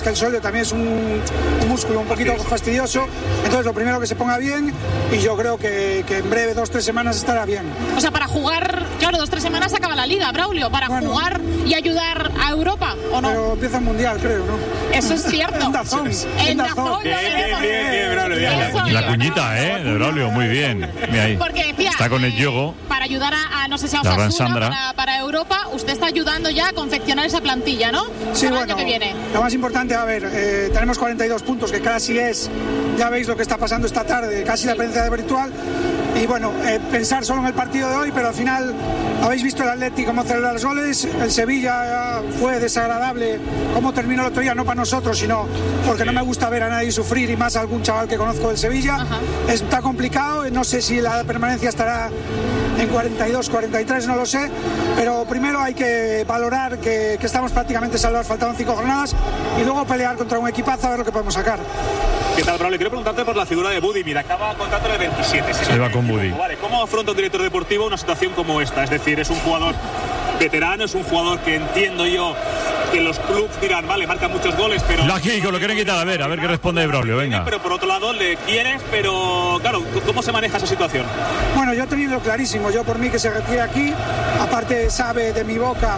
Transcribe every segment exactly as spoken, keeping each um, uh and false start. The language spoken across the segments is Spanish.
que el suelo también es un, un músculo un poquito fastidioso, entonces lo primero que se ponga bien y yo creo que, que en breve, dos, tres semanas estará bien. O sea, para jugar, claro, dos, tres semanas acaba la liga, Braulio, para bueno, jugar y ayudar a Europa, ¿o no? Pero empieza el Mundial, creo, ¿no? Eso es cierto. En Dazón. En Dazón. Bien, bien, bien, bien, Braulio. Bien. La cuñita, ¿eh? De Braulio, muy bien. Mira ahí. Porque decía, está con el eh, yogo. Para ayudar a, a no sé si a Osasuna, para, para Europa, usted está ayudando ya a confeccionar esa plantilla, ¿no? Sí, para bueno, el año que viene. Lo más importante, a ver, eh, tenemos cuarenta y dos puntos, que casi es, ya veis lo que está pasando esta tarde, casi sí. La presencia de virtual. Y bueno, eh, pensar solo en el partido de hoy, pero al final habéis visto el Atleti cómo celebra los goles, el Sevilla fue desagradable cómo terminó el otro día, no para nosotros, sino porque no me gusta ver a nadie sufrir y más a algún chaval que conozco del Sevilla. Ajá. Está complicado, no sé si la permanencia estará en cuarenta y dos, cuarenta y tres, no lo sé, pero primero hay que valorar que, que estamos prácticamente salvados, faltaban cinco jornadas y luego pelear contra un equipazo a ver lo que podemos sacar. ¿Qué tal, Braulio? Quiero preguntarte por la figura de Budimir. Acaba contrato en el veintisiete. Se va con Budi. Vale, ¿cómo afronta un director deportivo una situación como esta? Es decir, es un jugador veterano, es un jugador que entiendo yo que los clubes dirán, vale, marca muchos goles, pero... Aquí, lo quieren quitar, a ver, a ver qué responde Braulio, venga. Pero por otro lado, le quieres, pero claro, ¿cómo se maneja esa situación? Bueno, yo he tenido clarísimo, yo por mí que se retire aquí, aparte sabe de mi boca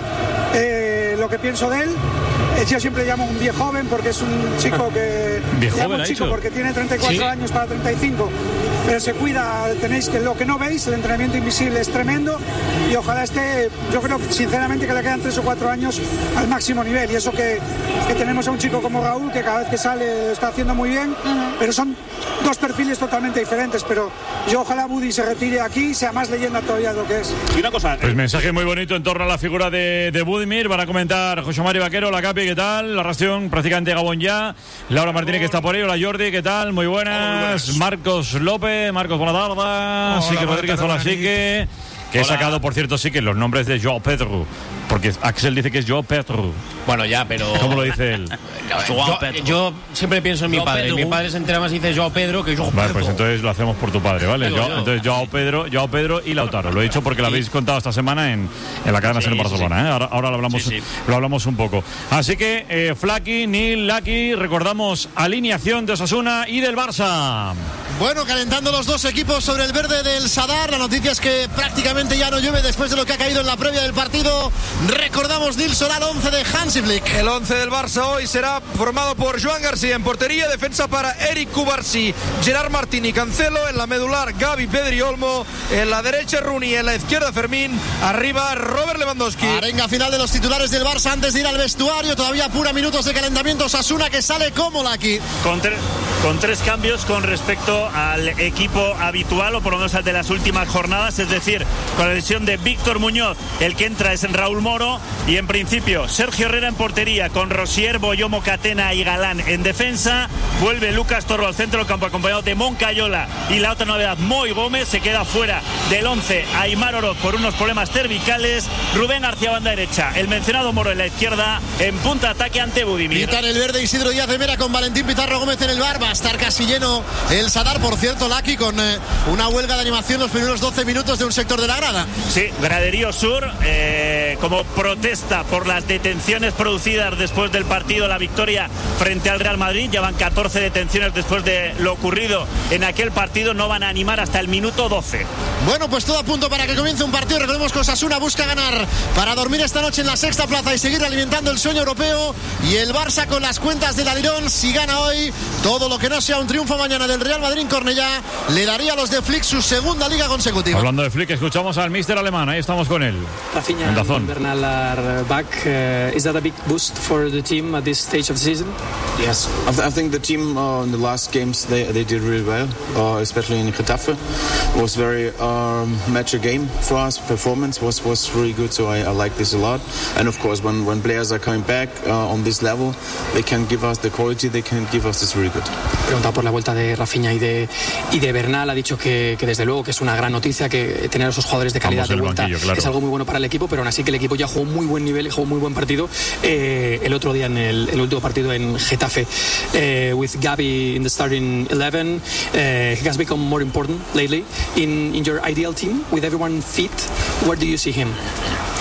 eh, lo que pienso de él. Yo siempre llamo un viejo joven porque es un chico que... ¿Viejo joven un chico porque tiene treinta y cuatro ¿Sí? años para treinta y cinco, pero se cuida, tenéis que lo que no veis, el entrenamiento invisible es tremendo y ojalá esté, yo creo sinceramente que le quedan tres o cuatro años al máximo nivel y eso que, que tenemos a un chico como Raúl que cada vez que sale está haciendo muy bien, uh-huh. pero son dos perfiles totalmente diferentes, pero yo ojalá Budi se retire aquí y sea más leyenda todavía de lo que es. Y una cosa... Pues mensaje muy bonito en torno a la figura de, de Budimir, van a comentar José Mari Vaquero, la Capi, ¿qué tal? La ración prácticamente Gabón ya. Laura Martínez que está por ahí. Hola Jordi, ¿qué tal? Muy buenas. Hola, muy buenas. Marcos López, Marcos, buena tarde. Sique Rodríguez, hola Sique. Que he sacado, por cierto, sí que los nombres de Joao Pedro, porque Axel dice que es Joao Pedro. Bueno, ya, pero... ¿Cómo lo dice él? yo, yo siempre pienso en mi Joao padre. Pedro. Mi padre se entera más y dice Joao Pedro que Joao Pedro. Vale, pues entonces lo hacemos por tu padre, ¿vale? Yo, yo, yo. Entonces Joao Pedro, Joao Pedro y Lautaro. Lo he dicho porque lo habéis contado esta semana en, en la cadena sí, en Barcelona, sí. ¿eh? Ahora, ahora lo, hablamos, sí, sí. lo hablamos un poco. Así que, eh, Flaky, Nil, Lucky, recordamos alineación de Osasuna y del Barça. Bueno, calentando los dos equipos sobre el verde del Sadar. La noticia es que prácticamente ya no llueve después de lo que ha caído en la previa del partido. Recordamos, Nil Solá, el once de Hansi Flick. El once del Barça hoy será formado por Joan García en portería, defensa para Eric Cubarsí, Gerard Martín y Cancelo, en la medular Gavi, Pedri, Olmo, en la derecha Rooney, en la izquierda Fermín, arriba Robert Lewandowski. Arenga final de los titulares del Barça antes de ir al vestuario, todavía pura minutos de calentamiento. Osasuna que sale como Lucky. Con, tre- con tres cambios con respecto al equipo habitual, o por lo menos al de las últimas jornadas, es decir, con la lesión de Víctor Muñoz, el que entra es Raúl Moro, y en principio Sergio Herrera en portería, con Rosier, Boyomo, Catena y Galán en defensa. Vuelve Lucas Torro al centro del campo acompañado de Moncayola, y la otra novedad, Moy Gómez, se queda fuera del once Aimar Oroz por unos problemas cervicales. Rubén García banda derecha, el mencionado Moro en la izquierda, en punta ataque ante Budimir. Pitar el verde Isidro Díaz de Mera con Valentín Pizarro Gómez en el bar. Va a estar casi lleno el Sadar, por cierto, Lucky, con eh, una huelga de animación los primeros doce minutos de un sector de la grada. Sí, graderío sur, eh, como protesta por las detenciones producidas después del partido, la victoria frente al Real Madrid. Ya van catorce detenciones después de lo ocurrido en aquel partido. No van a animar hasta el minuto doce. Bueno, pues todo a punto para que comience un partido. Recordemos que Osasuna busca ganar para dormir esta noche en la sexta plaza y seguir alimentando el sueño europeo. Y el Barça con las cuentas del Alirón, si gana hoy, todo lo que no sea un triunfo mañana del Real Madrid en Cornellá, le daría a los de Flick su segunda liga consecutiva. Hablando de Flick, escuchamos al míster alemán. Ahí estamos con él. Rafinha and Bernal are back. Uh, is that a big boost for the team at this stage of the season? Yes, I, th- I think the team uh, in the last games they they did really well, uh, especially in Getafe. It was very um, mature game for us. Performance was was really good, so I, I like this a lot. And of course, when when players are coming back uh, on this level, they can give us the quality. They can give us this really good. Preguntado por la vuelta de Rafinha y de y de Bernal, ha dicho que, que desde luego que es una gran noticia que tener a esos jugadores de calidad de vuelta banquillo, claro. Es algo muy bueno para el equipo, pero aún así que el equipo ya jugó muy buen nivel y jugó muy buen partido eh, el otro día en el, el último partido en Getafe. Uh, with Gavi in the starting eleven, uh, he has become more important lately in, in your ideal team with everyone fit. Where do you see him?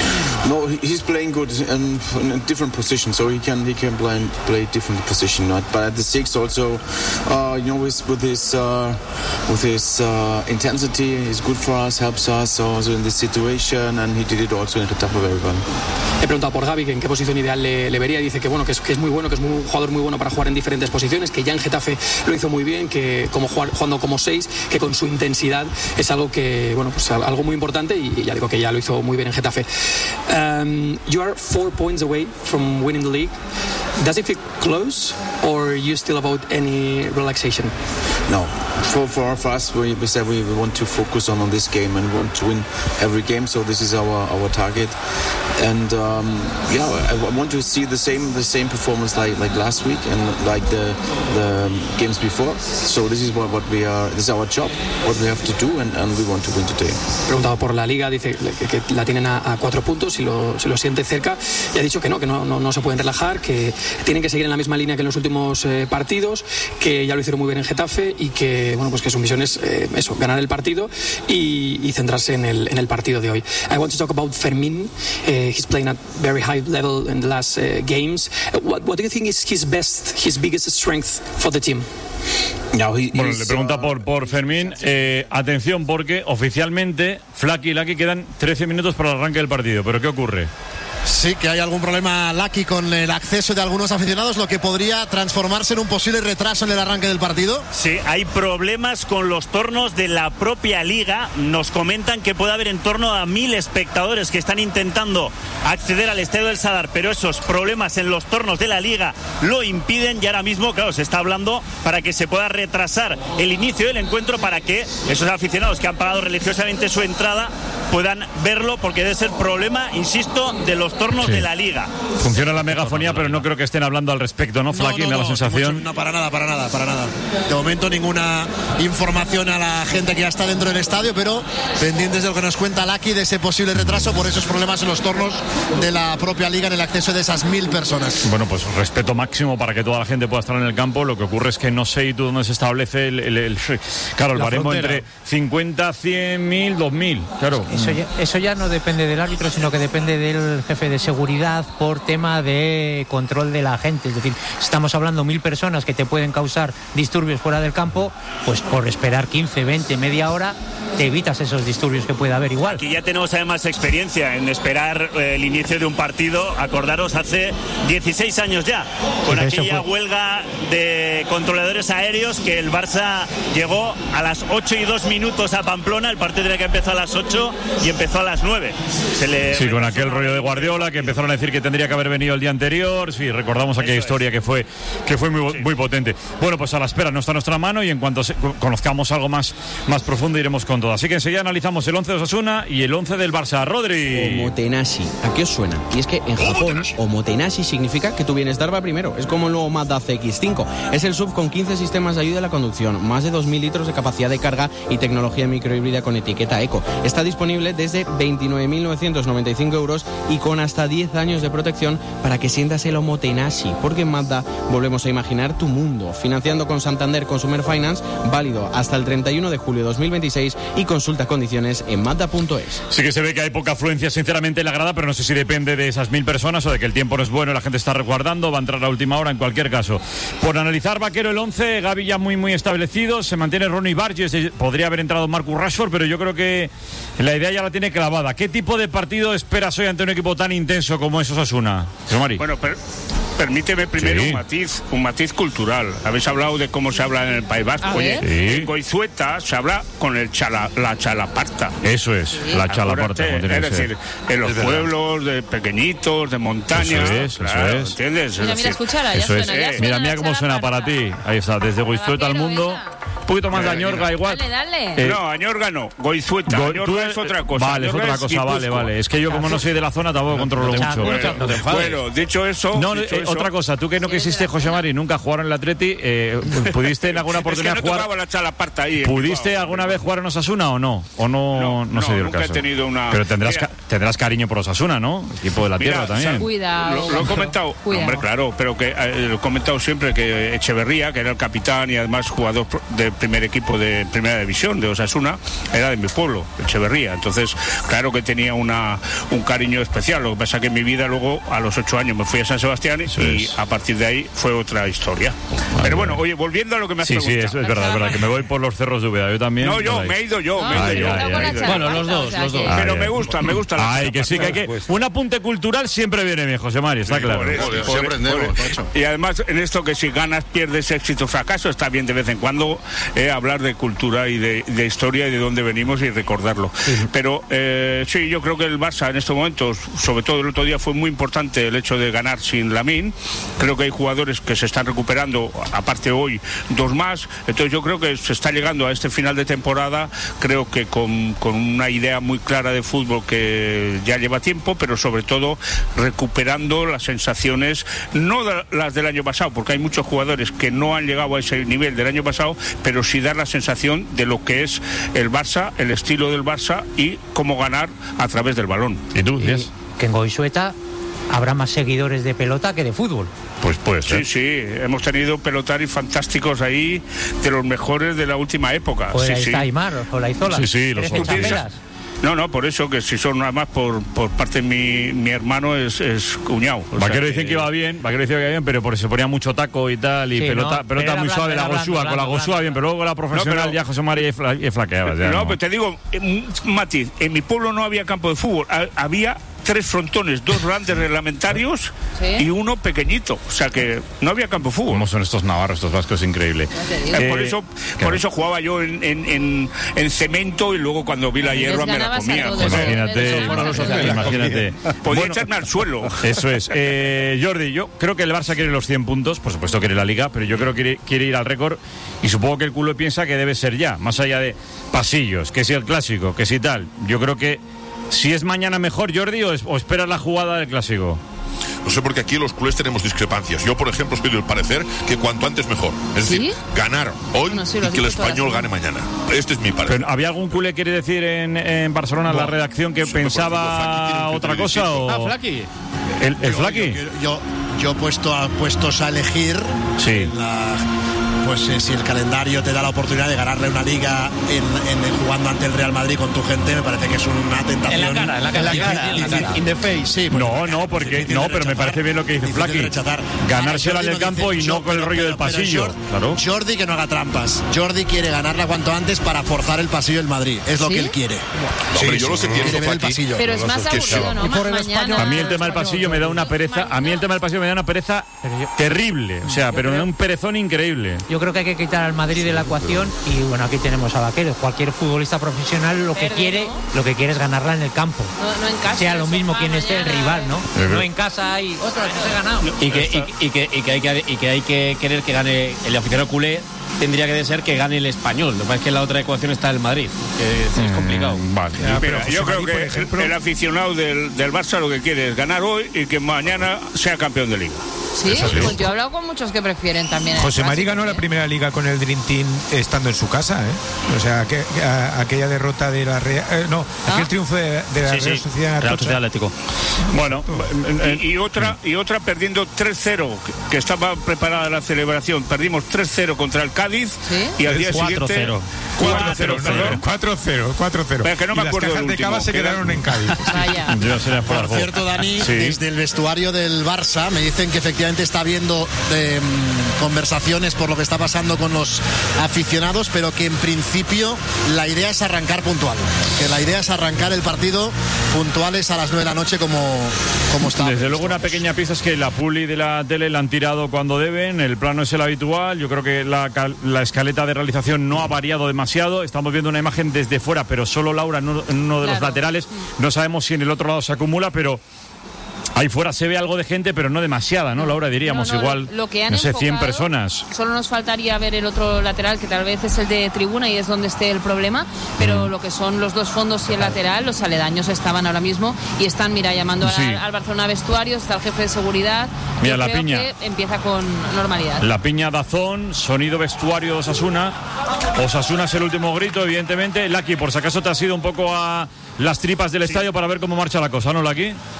No, he's playing good in, in a different position, so he can he can play play different position. Right? But at the six also, uh, you know, with with his uh, with his uh, intensity, he's good for us, helps us also in this situation, and he did it also in Getafe very well. He preguntado por Gavi que en qué posición ideal le, le vería, y dice que bueno, que es, que es muy bueno, que es muy, un jugador muy bueno para jugar en diferentes posiciones, que ya en Getafe lo hizo muy bien, que como jugar, jugando como seis, que con su intensidad es algo que bueno, pues algo muy importante, y, y ya digo que ya lo hizo muy bien en Getafe. Um, you are four points away from winning the league. Does it feel close, or are you still about any relaxation? No, for for, for us, we, we said we, we want to focus on, on this game and want to win every game. So this is our, our target, and um, yeah, I, I want to see the same the same performance like, like last week and like the the games before. So this is what, what we are. This is our job, what we have to do, and, and we want to win today. Preguntado por la Liga, dice que, que la tienen a, a cuatro puntos y lo, se lo siente cerca, y ha dicho que no, que no, no, no se pueden relajar, que tienen que seguir en la misma línea que en los últimos eh, partidos, que ya lo hicieron muy bien en Getafe, y que bueno, pues que su misión es eh, eso, ganar el partido y, y centrarse en el, en el partido de hoy. I want to talk about Fermín. Uh, he's playing at very high level in the last uh, games. Uh, what, what do you think is his best, his biggest strength for the team? No, he, bueno, le pregunta por, por Fermín. Eh, atención, porque oficialmente Flaky y Lucky quedan trece minutos para el arranque del partido. ¿Pero qué ocurre? Sí, que hay algún problema, Lucky, con el acceso de algunos aficionados, lo que podría transformarse en un posible retraso en el arranque del partido. Sí, hay problemas con los tornos de la propia liga. Nos comentan que puede haber en torno a mil espectadores que están intentando acceder al Estadio del Sadar, pero esos problemas en los tornos de la liga lo impiden, y ahora mismo, claro, se está hablando para que se pueda retrasar el inicio del encuentro, para que esos aficionados que han pagado religiosamente su entrada puedan verlo, porque debe ser problema, insisto, de los tornos sí. de la liga. Funciona la megafonía, pero no creo que estén hablando al respecto, ¿no, Flaky? No, no, me da la no, sensación. Mucho, no, para nada, para nada, para nada. De momento ninguna información a la gente que ya está dentro del estadio, pero pendientes de lo que nos cuenta Lucky de ese posible retraso por esos problemas en los tornos de la propia liga en el acceso de esas mil personas. Bueno, pues respeto máximo para que toda la gente pueda estar en el campo. Lo que ocurre es que no sé y tú dónde se establece el, el, el claro, el la baremo frontera. Entre cincuenta, cien mil, dos mil, claro. Eso ya, eso ya no depende del árbitro, sino que depende del jefe de seguridad por tema de control de la gente. Es decir, estamos hablando de mil personas que te pueden causar disturbios fuera del campo, pues por esperar quince, veinte, media hora te evitas esos disturbios que pueda haber igual. Aquí ya tenemos además experiencia en esperar eh, el inicio de un partido. Acordaros, hace dieciséis años ya, con sí, aquella fue... huelga de controladores aéreos, que el Barça llegó a las ocho y dos minutos a Pamplona. El partido tenía que empezar a las ocho y empezó a las nueve. Se le... Sí, con aquel rollo de Guardiola, que empezaron a decir que tendría que haber venido el día anterior. Sí, recordamos aquella Eso historia es. que fue que fue muy, sí. muy potente. Bueno, pues a la espera, no está en nuestra mano, y en cuanto se, conozcamos algo más, más profundo iremos con todo. Así que enseguida analizamos el once de Osasuna y el once del Barça. Rodri. Omotenashi. ¿A qué os suena? Y es que en Japón, Omotenashi significa que tu bienestar va primero. Es como el nuevo Mazda C X cinco. Es el sub con quince sistemas de ayuda a la conducción, más de dos mil litros de capacidad de carga y tecnología microhíbrida con etiqueta eco. Está disponible desde veintinueve mil novecientos noventa y cinco euros y con hasta diez años de protección para que sientas el Omotenashi, porque en Mazda volvemos a imaginar tu mundo. Financiando con Santander Consumer Finance, válido hasta el treinta y uno de julio de dos mil veintiséis, y consulta condiciones en mazda punto es. Sí que se ve que hay poca afluencia, sinceramente, en la grada, pero no sé si depende de esas mil personas o de que el tiempo no es bueno y la gente está resguardando, va a entrar a última hora en cualquier caso. Por analizar, Vaquero, el once, Gavi ya muy muy establecido, se mantiene Ronnie Barges, podría haber entrado Marcus Rashford, pero yo creo que la idea ya la tiene clavada. ¿Qué tipo de partido esperas hoy ante un equipo tan intenso como es Osasuna? Bueno, pero permíteme primero sí. un matiz un matiz cultural. Habéis hablado de cómo se habla en el País Vasco. Oye, sí. en Goizueta se habla con el chala, la chalaparta. Eso es, sí. la chalaparta. Es decir, en los es pueblos de pequeñitos, de montaña. Eso es, claro, eso es. ¿Entiendes? Mira, mira, escúchala, ya suena, ya suena. Mira, mira cómo suena para ti. Ahí está, desde Goizueta al mundo. Un poquito más de Añorga, igual. Dale, dale. Eh, no, Añorga no, Goizueta. Go, Añorga es otra cosa. Vale, es otra cosa, vale, vale. Es que yo, como no soy de la zona, tampoco no, controlo no mucho. Bueno, no te bueno, dicho eso. No, dicho eh, eso, otra cosa, tú que no quisiste, José Mari, nunca jugaron en el Atleti, eh, ¿pudiste en alguna oportunidad es que no jugar? La chalaparta ahí, ¿Pudiste alguna vez jugar en Osasuna o no? ¿O no, no, no, no se dio el nunca caso? He tenido una... Pero tendrás, ca tendrás cariño por Osasuna, ¿no? Equipo de la Mira, tierra también. Cuidado. Lo, lo he comentado, Cuidado. hombre, claro, pero que eh, lo he comentado siempre que Echeverría, que era el capitán y además jugador de primer equipo de primera división de Osasuna era de mi pueblo, Echeverría. Entonces, claro que tenía una, un cariño especial. Lo que pasa que en mi vida luego, a los ocho años, me fui a San Sebastián y, y a partir de ahí fue otra historia. Vale. Pero bueno, oye, volviendo a lo que me has sí, preguntado. Sí, es verdad, es verdad, que me voy por los cerros de Úbeda. Yo también. No, yo, me he ido yo. Me he ido yo. Bueno, los dos, los dos. Pero me gusta, me gusta la Ay, que sí, que hay que. Un apunte cultural siempre viene bien, José Mario, está claro. Y además, en esto que si ganas, pierdes, éxito, fracaso, está bien de vez en cuando eh, hablar de cultura y de, de historia y de dónde venimos y recordarlo. Sí. Pero eh, sí, yo creo que el Barça en estos momentos, sobre todo el otro día, fue muy importante el hecho de ganar sin Lamine. Creo que hay jugadores que se están recuperando, aparte hoy, dos más. Entonces yo creo que se está llegando a este final de temporada, creo que con, con una idea muy clara de fútbol que ya lleva tiempo, pero sobre todo recuperando las sensaciones, no de las del año pasado, porque hay muchos jugadores que no han llegado a ese nivel del año pasado, pero sí dar la sensación de lo que es el Barça, el estilo del Barça y cómo ganar a través del balón. ¿Y tú, y que en Goizueta habrá más seguidores de pelota que de fútbol? Pues puede ser. Sí, sí, hemos tenido pelotaris fantásticos ahí, de los mejores de la última época. Pues sí, ahí sí. está Aymar, Olaizola. Sí, sí, los otros. No, no, por eso, que si son nada más por, por parte de mi, mi hermano es, es cuñado. Vaquero dicen que iba bien, Vaquero decía que iba bien, pero porque se ponía mucho taco y tal, y sí, pelota, no, pelota muy suave, la Gosúa, con la Gosúa bien, pero luego la profesional no, pero, ya José María y flaqueaba. No, no, pero te digo, Mati, en mi pueblo no había campo de fútbol, había tres frontones, dos grandes reglamentarios ¿sí? y uno pequeñito, o sea que no había campo de fútbol. ¿Cómo son estos navarros, estos vascos? Increíble. Eh, por eso claro. por eso jugaba yo en, en, en, en cemento y luego cuando vi la hierba me la comía. Imagínate, imagínate. imagínate. Podía bueno, echarme al suelo. Eso es. Eh, Jordi, yo creo que el Barça quiere los cien puntos, por supuesto quiere la Liga, pero yo creo que quiere, quiere ir al récord y supongo que el culo piensa que debe ser ya, más allá de pasillos, que si el clásico, que si tal. Yo creo que si es mañana mejor, Jordi, o, es, o esperas la jugada del clásico. No sé, porque aquí los culés tenemos discrepancias. Yo, por ejemplo, soy del parecer que cuanto antes mejor. Es ¿Sí? decir, ganar hoy bueno, sí, y que el Español gane mañana. Este es mi parecer. Pero, ¿había algún culé, quiere decir, en, en Barcelona, no, la redacción, que pensaba otra cosa? O... Ah, Flaqui. ¿El, el Flaqui? Yo, yo, yo he puesto a, puestos a elegir sí. la... Pues eh, si el calendario te da la oportunidad de ganarle una liga en, en, jugando ante el Real Madrid con tu gente, me parece que es una tentación. En la cara, en la cara, en la cara, en la cara. In the face, sí. Pues, no, no, porque no, pero me parece bien lo que dice Flaqui. Ganársela en el campo y no con el rollo del pasillo. Jordi, claro. Jordi que no haga trampas. Jordi quiere ganarla cuanto antes para forzar el pasillo del Madrid. Es lo ¿Sí? que él quiere. No, hombre, yo lo que quiero ver el pasillo. Pero es más aburrido, ¿no? Más mañana. A mí el tema del pasillo me da una pereza. A mí el tema del pasillo me da una pereza terrible. O sea, pero un perezón increíble. Yo creo que hay que quitar al Madrid de la ecuación y bueno, aquí tenemos a Vaquero. Cualquier futbolista profesional lo que Verde, quiere ¿no? lo que quiere es ganarla en el campo. No, no en casa. Sea lo mismo quien esté el rival, ¿no? No en casa y ostras, no se ha ganado. Y que, y, y, que, y, que hay que, y que hay que querer que gane el aficionado culé. Tendría que ser que gane el Español. Lo que pasa es que en la otra ecuación está el Madrid, que es complicado. Mm, vale. Ya, pero Mira, yo creo Madrid, que ejemplo... el aficionado del, del Barça lo que quiere es ganar hoy y que mañana sea campeón de Liga. Sí, pues yo he hablado con muchos que prefieren también. José María ganó la primera liga con el Dream Team estando en su casa, ¿eh? O sea, que, a, aquella derrota de la Real, eh, no, ¿Ah? aquel triunfo de, de la sí, Real sí. Sociedad Real Sociedad Atlético. Bueno, y, y otra y otra perdiendo tres cero, que estaba preparada la celebración. Perdimos tres cero contra el Cádiz ¿Sí? y al día cuatro cero. siguiente cuatro cero. cuatro cero, cuatro cero. Que no me y acuerdo las cajas de cava se quedaron en Cádiz. Vaya. Por cierto, Dani, sí. desde el vestuario del Barça me dicen que efectivamente está habiendo de, um, conversaciones por lo que está pasando con los aficionados, pero que en principio la idea es arrancar puntual. Que la idea es arrancar el partido puntuales a las nueve de la noche como, como está. Desde luego una pequeña pieza es que la publi de la tele la han tirado cuando deben, el plano es el habitual, yo creo que la, la escaleta de realización no ha variado demasiado, estamos viendo una imagen desde fuera, pero solo Laura en uno, en uno de claro. los laterales, no sabemos si en el otro lado se acumula, pero ahí fuera se ve algo de gente, pero no demasiada, ¿no, Laura? Diríamos no, no, igual, lo que han no sé, enfocado, cien personas. Solo nos faltaría ver el otro lateral, que tal vez es el de tribuna y es donde esté el problema, pero mm. lo que son los dos fondos y el lateral, los aledaños estaban ahora mismo y están, mira, llamando sí. al, al Barcelona Vestuarios, está el jefe de seguridad. Mira, Yo la creo piña. que empieza con normalidad. La piña Dazón, sonido vestuario de Osasuna. Osasuna es el último grito, evidentemente. Laki, por si acaso te has ido un poco a las tripas del estadio sí. para ver cómo marcha la cosa, ¿no, Laki?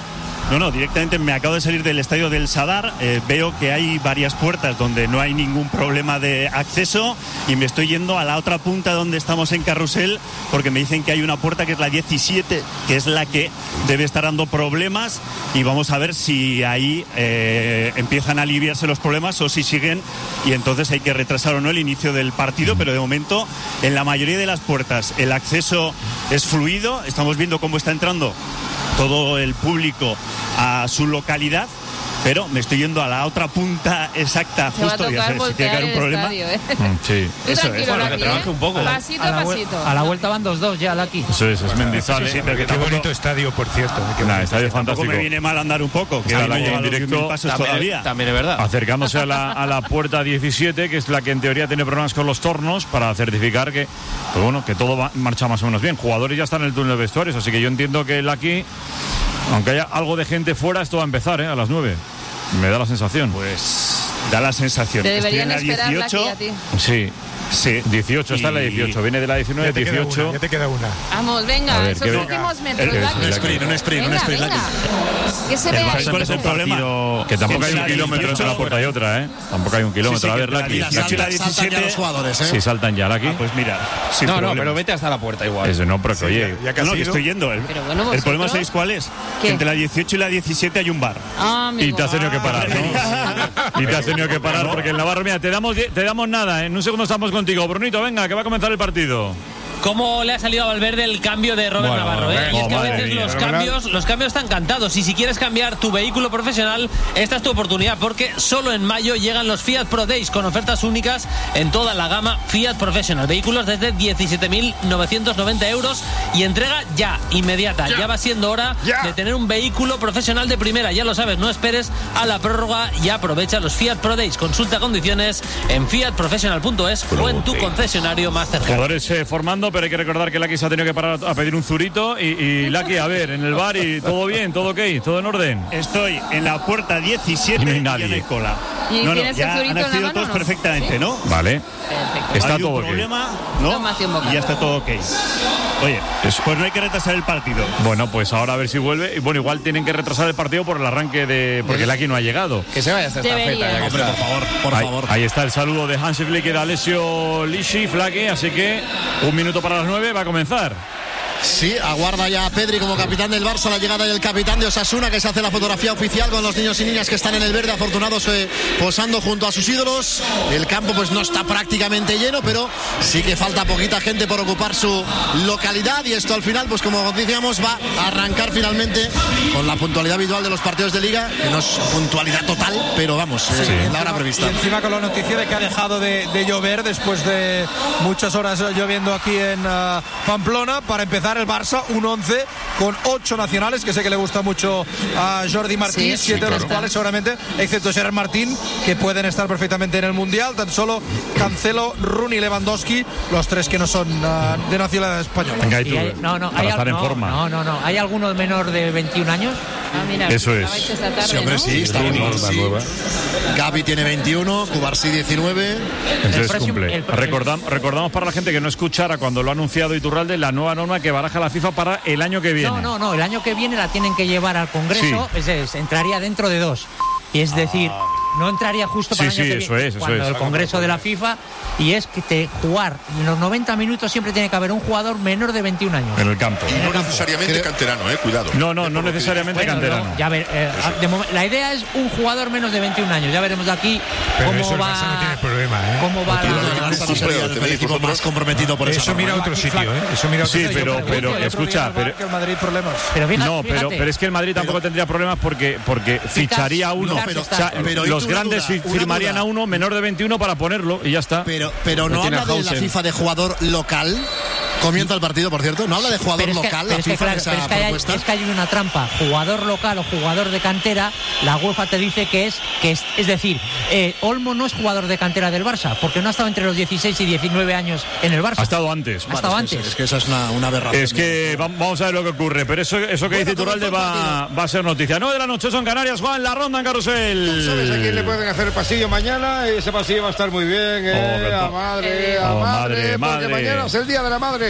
No, no, directamente me acabo de salir del estadio del Sadar, eh, veo que hay varias puertas donde no hay ningún problema de acceso y me estoy yendo a la otra punta donde estamos en Carrusel porque me dicen que hay una puerta que es la diecisiete, que es la que debe estar dando problemas y vamos a ver si ahí eh, empiezan a aliviarse los problemas o si siguen y entonces hay que retrasar o no el inicio del partido, pero de momento en la mayoría de las puertas el acceso es fluido, estamos viendo cómo está entrando todo el público a su localidad, pero me estoy yendo a la otra punta exacta, se justo, ya sabes, si tiene que haber un problema. Estadio, ¿eh? Sí. Eso es, bueno, que trabaje un poco. Pasito a, a la pasito. a la vuelta van dos dos ya, Laki. Eso es, es Mendizales. Sí, sí, pero que qué bonito estadio, por cierto. Qué Nah, estadio Tampoco fantástico. me viene mal andar un poco, que Está ahí no Laki lleva en los diez mil directo. pasos También, todavía. también es verdad. Acercándose a la, a la puerta diecisiete, que es la que en teoría tiene problemas con los tornos, para certificar que, pues bueno, que todo va, marcha más o menos bien. Jugadores ya están en el túnel de vestuarios, así que yo entiendo que el aquí, aunque haya algo de gente fuera, esto va a empezar, ¿eh? A las nueve. Me da la sensación. Pues da la sensación. Te Estoy deberían en la esperar dieciocho. aquí a ti. Sí. Sí. dieciocho, está en la dieciocho. Viene de la diecinueve, Ya te queda dieciocho. una, ya te queda una. Vamos, venga, A ver, esos ¿qué- últimos metros. ¿Qué es? Laki. Un sprint, un sprint, un Venga, sprint, venga. Laki. Que se El vea. Barça, ¿cuál es el problema? Que tampoco hay Que un la kilómetro entre una dieciocho puerta y otra, ¿eh? Tampoco hay un kilómetro. Sí, sí, a ver, que la Laki. dieciocho y la Saltan, saltan ya diecisiete. los jugadores, ¿eh? Sí, saltan ya, Laki. Ah, pues mira, sin No, no, problemas. pero vete hasta la puerta igual. Ese no, pero que oye. Ya No, casi no, que ido. estoy yendo. El, Pero bueno, el ¿vosotros? problema, ¿sabéis cuál es? ¿Qué? Que entre la dieciocho y la diecisiete hay un bar. Ah, amigo. Y te has tenido que parar, ¿no? Y te has tenido que parar porque en Navarro, mira, te damos, die- te damos nada. En un segundo estamos contigo. Brunito, venga, que va a comenzar el partido. ¿Cómo le ha salido a Valverde el cambio de Robert Bueno, Navarro? ¿eh? bueno, Y es que a madre veces mía, los fenomenal. cambios, los cambios están cantados. Y si quieres cambiar tu vehículo profesional, esta es tu oportunidad, porque solo en mayo llegan los Fiat Pro Days con ofertas únicas en toda la gama Fiat Professional. Vehículos desde diecisiete mil novecientos noventa euros y entrega ya, inmediata. Ya, ya va siendo hora ya. de tener un vehículo profesional de primera. Ya lo sabes, no esperes a la prórroga y aprovecha los Fiat Pro Days. Consulta condiciones en fiat professional punto es o en tu concesionario más cercano. Jugadores eh, formando, pero hay que recordar que Laki se ha tenido que parar a pedir un zurito. Y, y Laki, a ver, en el bar y todo bien, todo ok, todo en orden. Estoy en la puerta diecisiete Y no hay y nadie. ya no hay cola. ¿Y No, no, tienes el ya zurito han en la accedido mano, todos no? perfectamente, ¿Sí? ¿no? Vale. Perfecto. Está Hay todo un ok. problema, ¿no? Tómate un bocado. Y ya está todo ok. Oye, pues no hay que retrasar el partido. Bueno, pues ahora a ver si vuelve. Y bueno, igual tienen que retrasar el partido por el arranque de. Porque Laki no ha llegado. Que se vaya a hacer esta Debería. feta. Ya que Hombre, está. por favor, por Ahí, favor. ahí está el saludo de Hansi Flick y de Alessio Lisci, Flaque, así que un minuto para las nueve va a comenzar. Sí, aguarda ya a Pedri como capitán del Barça la llegada del capitán de Osasuna, que se hace la fotografía oficial con los niños y niñas que están en el verde, afortunados eh, posando junto a sus ídolos. El campo pues no está prácticamente lleno, pero sí que falta poquita gente por ocupar su localidad, y esto al final, pues como decíamos, va a arrancar finalmente con la puntualidad habitual de los partidos de Liga, que no es puntualidad total, pero vamos, eh, Sí. en la hora prevista. Y encima con la noticia de que ha dejado de, de llover después de muchas horas lloviendo aquí en uh, Pamplona, para empezar el Barça, un once con ocho nacionales, que sé que le gusta mucho a Jordi Martín, Sí, siete sí, de los claro. cuales seguramente, excepto Gerard Martín, que pueden estar perfectamente en el Mundial, tan solo Cancelo, Rooney y Lewandowski, los tres que no son uh, de nacionalidad española. Venga, y Y tú, hay- no, no, para hay, estar al- en no, forma. no, no, no. ¿Hay alguno menor de veintiún años? Ah, mira, Eso es. estabais esta tarde, Sí, hombre, ¿no? sí, está Rooney, bien, la sí. nueva. Gavi tiene veintiuno, Cubarsí diecinueve. Entonces El próximo- cumple. el- Recordam- recordamos para la gente que no escuchara cuando lo ha anunciado Iturralde la nueva norma que baraja la FIFA para el año que viene. No, no, no. El año que viene la tienen que llevar al Congreso. Es, es- entraría dentro de dos. Y es decir, no entraría justo para Sí, el año sí, que eso viene, es, eso cuando es. el Congreso de la FIFA, y es que te jugar en los noventa minutos siempre tiene que haber un jugador menor de veintiún años. En el campo. Y no necesariamente canterano, eh, cuidado. No, no, no necesariamente Bueno, canterano. no, ya ver, eh, de momen- la idea es un jugador menos de veintiún años. Ya veremos de aquí Pero cómo eso el va. Barça no tiene problema, ¿eh? Cómo va Yo creo que la- el Barça no sería el equipo más comprometido por esa Eso mira a norma. otro sitio, ¿eh? Eso mira a otro Sí, sitio. pero, yo pero pregunto, escucha, pero, Que el Madrid problemas. Pero fíjate, no, pero, fíjate. pero es que el Madrid tampoco tendría problemas porque, porque ficharía a uno. no, pero- O sea, pero los y tú una grandes duda, fi- una firmarían duda. a uno menor de veintiuno para ponerlo y ya está. Pero, pero Lo no tiene habla de la Hausen. FIFA de jugador local. Comienza el partido, por cierto. No habla de jugador Pero es que, local, pero la es que, FIFA, claro, de esa pero es que hay, propuesta. es que hay una trampa. Jugador local o jugador de cantera, la UEFA te dice que es, que es, es decir, eh, Olmo no es jugador de cantera del Barça, porque no ha estado entre los dieciséis y diecinueve años en el Barça. Ha estado antes. Ha estado Vale, es que- antes. Es que esa es una, una aberración. Es que va- vamos a ver lo que ocurre, pero eso, eso que Bueno, dice Iturralde comenzó el va, va a ser noticia. nueve de la noche son Canarias, Juan, la ronda en Carrusel. ¿Sabes a quién le pueden hacer el pasillo mañana? Ese pasillo va a estar muy bien, ¿eh? Oh, a madre, a Oh, madre, madre, porque madre. mañana es el Día de la Madre.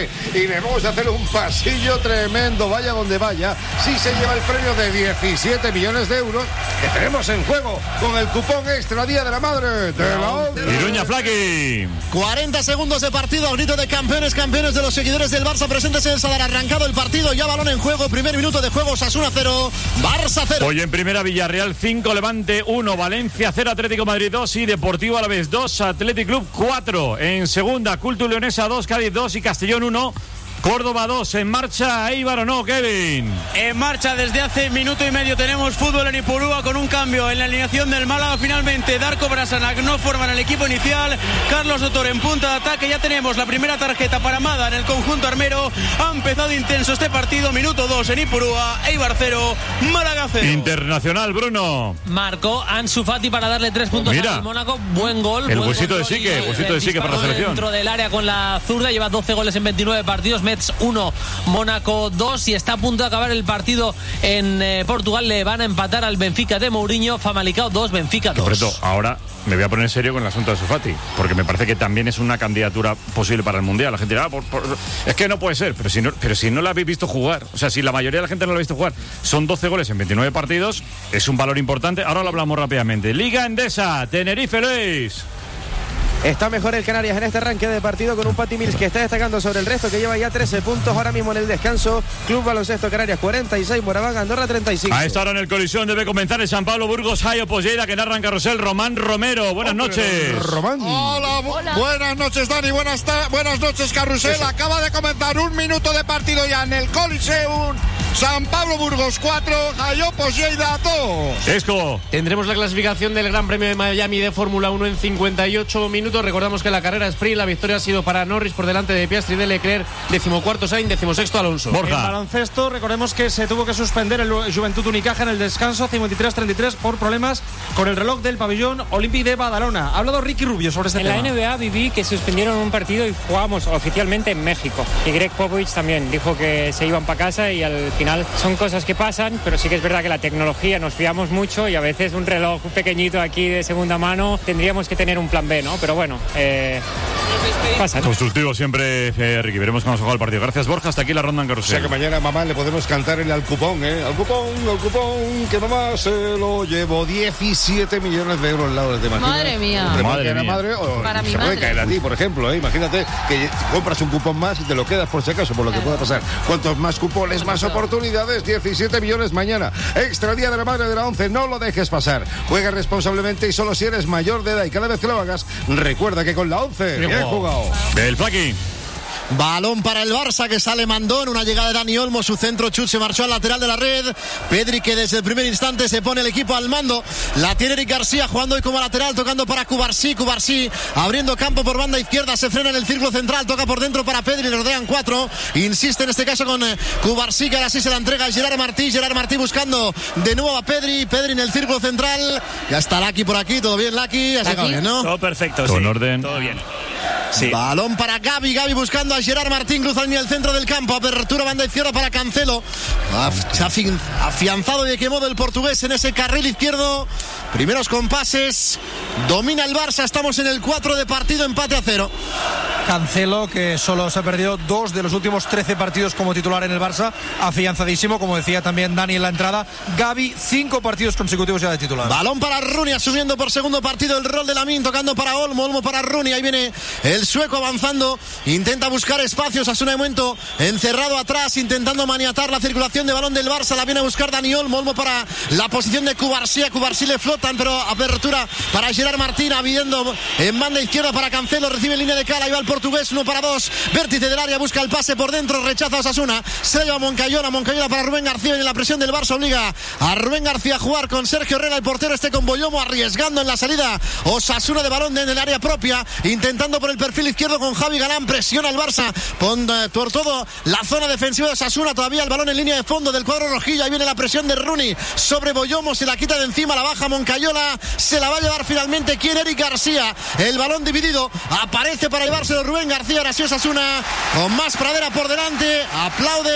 F y le vamos a hacer un pasillo tremendo, vaya donde vaya, si se lleva el premio de diecisiete millones de euros que tenemos en juego con el cupón extra Día de la Madre de la ONCE. Iruña Flaqui. cuarenta segundos de partido, al grito de campeones, campeones de los seguidores del Barça presentes en el Sadar. Arrancado el partido, ya balón en juego, primer minuto de juego, Osasuna cero, Barça cero. Hoy en primera, Villarreal cinco, Levante uno, Valencia cero, Atlético Madrid dos y Deportivo Alavés dos, Athletic Club cuatro. En segunda, Culto Leonesa dos, Cádiz dos y Castellón uno. Córdoba dos, en marcha Eibar o no, Kevin. En marcha desde hace minuto y medio tenemos fútbol en Ipurúa con un cambio en la alineación del Málaga. Finalmente Darko Brasanac no forman el equipo inicial. Carlos Sotor en punta de ataque. Ya tenemos la primera tarjeta para Mada en el conjunto armero. Ha empezado intenso este partido. Minuto dos en Ipurúa. Eibar cero, Málaga cero. Internacional, Bruno. Marcó Ansu Fati para darle tres puntos Mira, al Mónaco. Buen gol. El buen huesito de Sique, el huesito de Sique para la selección. Dentro del área con la zurda. Lleva doce goles en veintinueve partidos. uno, Mónaco dos y está a punto de acabar el partido en eh, Portugal. Le van a empatar al Benfica de Mourinho. Famalicão dos, Benfica dos. Por cierto, ahora me voy a poner serio con el asunto de Ansu Fati, porque me parece que también es una candidatura posible para el Mundial. La gente dirá, ah, por, por, es que no puede ser, pero si no, pero si no la habéis visto jugar, o sea, si la mayoría de la gente no la ha visto jugar, son doce goles en veintinueve partidos, es un valor importante. Ahora lo hablamos rápidamente. Liga Endesa, Tenerife, Luis. Está mejor el Canarias en este arranque de partido con un Pati Mills que está destacando sobre el resto, que lleva ya trece puntos ahora mismo en el descanso. Club Baloncesto Canarias cuarenta y seis, Moraván Andorra treinta y cinco. A esta hora en el colisión debe comenzar el San Pablo Burgos Hayo Pollera, que narra en carrusel Román Romero. Buenas noches. Román. Hola, bu Hola, buenas noches Dani, buenas, buenas noches carrusel. Acaba de comenzar un minuto de partido ya en el Coliseum. San Pablo Burgos cuatro, Jayopos Lleida dos. Esco. Tendremos la clasificación del Gran Premio de Miami de Fórmula uno en cincuenta y ocho minutos. Recordamos que la carrera sprint, la victoria ha sido para Norris por delante de Piastri y de Leclerc. Decimocuarto Sainz, decimosexto Alonso. Borja. En baloncesto, recordemos que se tuvo que suspender el Juventud Unicaja en el descanso cincuenta y tres treinta y tres por problemas con el reloj del pabellón Olímpic de Badalona. Ha hablado Ricky Rubio sobre este en tema. En la N B A viví que suspendieron un partido y jugábamos oficialmente en México. Y Greg Popovich también dijo que se iban para casa y al final son cosas que pasan, pero sí que es verdad que la tecnología nos fiamos mucho y a veces un reloj pequeñito aquí de segunda mano tendríamos que tener un plan B, ¿no? Pero bueno, eh, pasa, ¿no? Constructivo siempre, eh, Ricky. Veremos cómo se juega el partido. Gracias, Borja. Hasta aquí la ronda en carrusel. O sea que mañana, mamá, le podemos cantarle al cupón, ¿eh? Al cupón, al cupón, que mamá se lo llevó. diecisiete millones de euros al lado de Madre Madre mía. Madre mía. Madre, o para mi se madre. puede caer a ti, por ejemplo, ¿eh? Imagínate que compras un cupón más y te lo quedas por si acaso, por lo que pueda pasar. Cuantos más cupones, más oportunidades. diecisiete millones mañana. Extra Día de la Madre de la ONCE. No lo dejes pasar. Juega responsablemente y solo si eres mayor de edad. Y cada vez que lo hagas, recuerda que con la ONCE, bien jugado. El Flaqui. Balón para el Barça que sale Mandón, una llegada de Dani Olmo, su centro chut se marchó al lateral de la red. Pedri que desde el primer instante se pone el equipo al mando. La tiene Eric García jugando hoy como lateral, tocando para Cubarsí, Cubarsí abriendo campo por banda izquierda, se frena en el círculo central, toca por dentro para Pedri, le rodean cuatro, insiste en este caso con Cubarsí que ahora sí se la entrega a Gerard Martí, Gerard Martí buscando de nuevo a Pedri, Pedri en el círculo central, ya está Laki por aquí, todo bien Laki, ya se acaba bien, ¿no? Todo perfecto, con sí, orden. Todo bien. Sí. Balón para Gavi, Gavi buscando a Gerard Martín, cruza línea al centro del campo, apertura banda izquierda para Cancelo, afianzado y de qué modo el portugués en ese carril izquierdo, primeros compases, domina el Barça, estamos en el cuatro de partido, empate a cero. Cancelo, que solo se ha perdido dos de los últimos trece partidos como titular en el Barça, afianzadísimo, como decía también Dani en la entrada. Gavi, cinco partidos consecutivos ya de titular. Balón para Rooney, asumiendo por segundo partido el rol de Lamine, tocando para Olmo, Olmo para Rooney, ahí viene el sueco avanzando, intenta buscar espacios, Asuna de momento encerrado atrás, intentando maniatar la circulación de balón del Barça, la viene a buscar Dani Olmo, Olmo para la posición de Cubarsí, a Cubarsí le flotan, pero apertura para Gerard Martín, abriendo en banda izquierda para Cancelo, recibe en línea de cara, ahí va el portugués, uno para dos, vértice del área, busca el pase por dentro, rechaza a Osasuna, se la lleva Moncayola, Moncayola para Rubén García, en la presión del Barça obliga a Rubén García a jugar con Sergio Herrera, el portero este con Boyomo, arriesgando en la salida Osasuna de balón en el área propia, intentando por el perfil izquierdo con Javi Galán, presiona el Barça con, eh, por todo la zona defensiva de Osasuna, todavía el balón en línea de fondo del cuadro rojillo, ahí viene la presión de Rooney sobre Boyomo, se la quita de encima, la baja Moncayola, se la va a llevar finalmente quien Eric García, el balón dividido, aparece para llevárselo Rubén García, ahora sí Osasuna con más pradera por delante, aplaude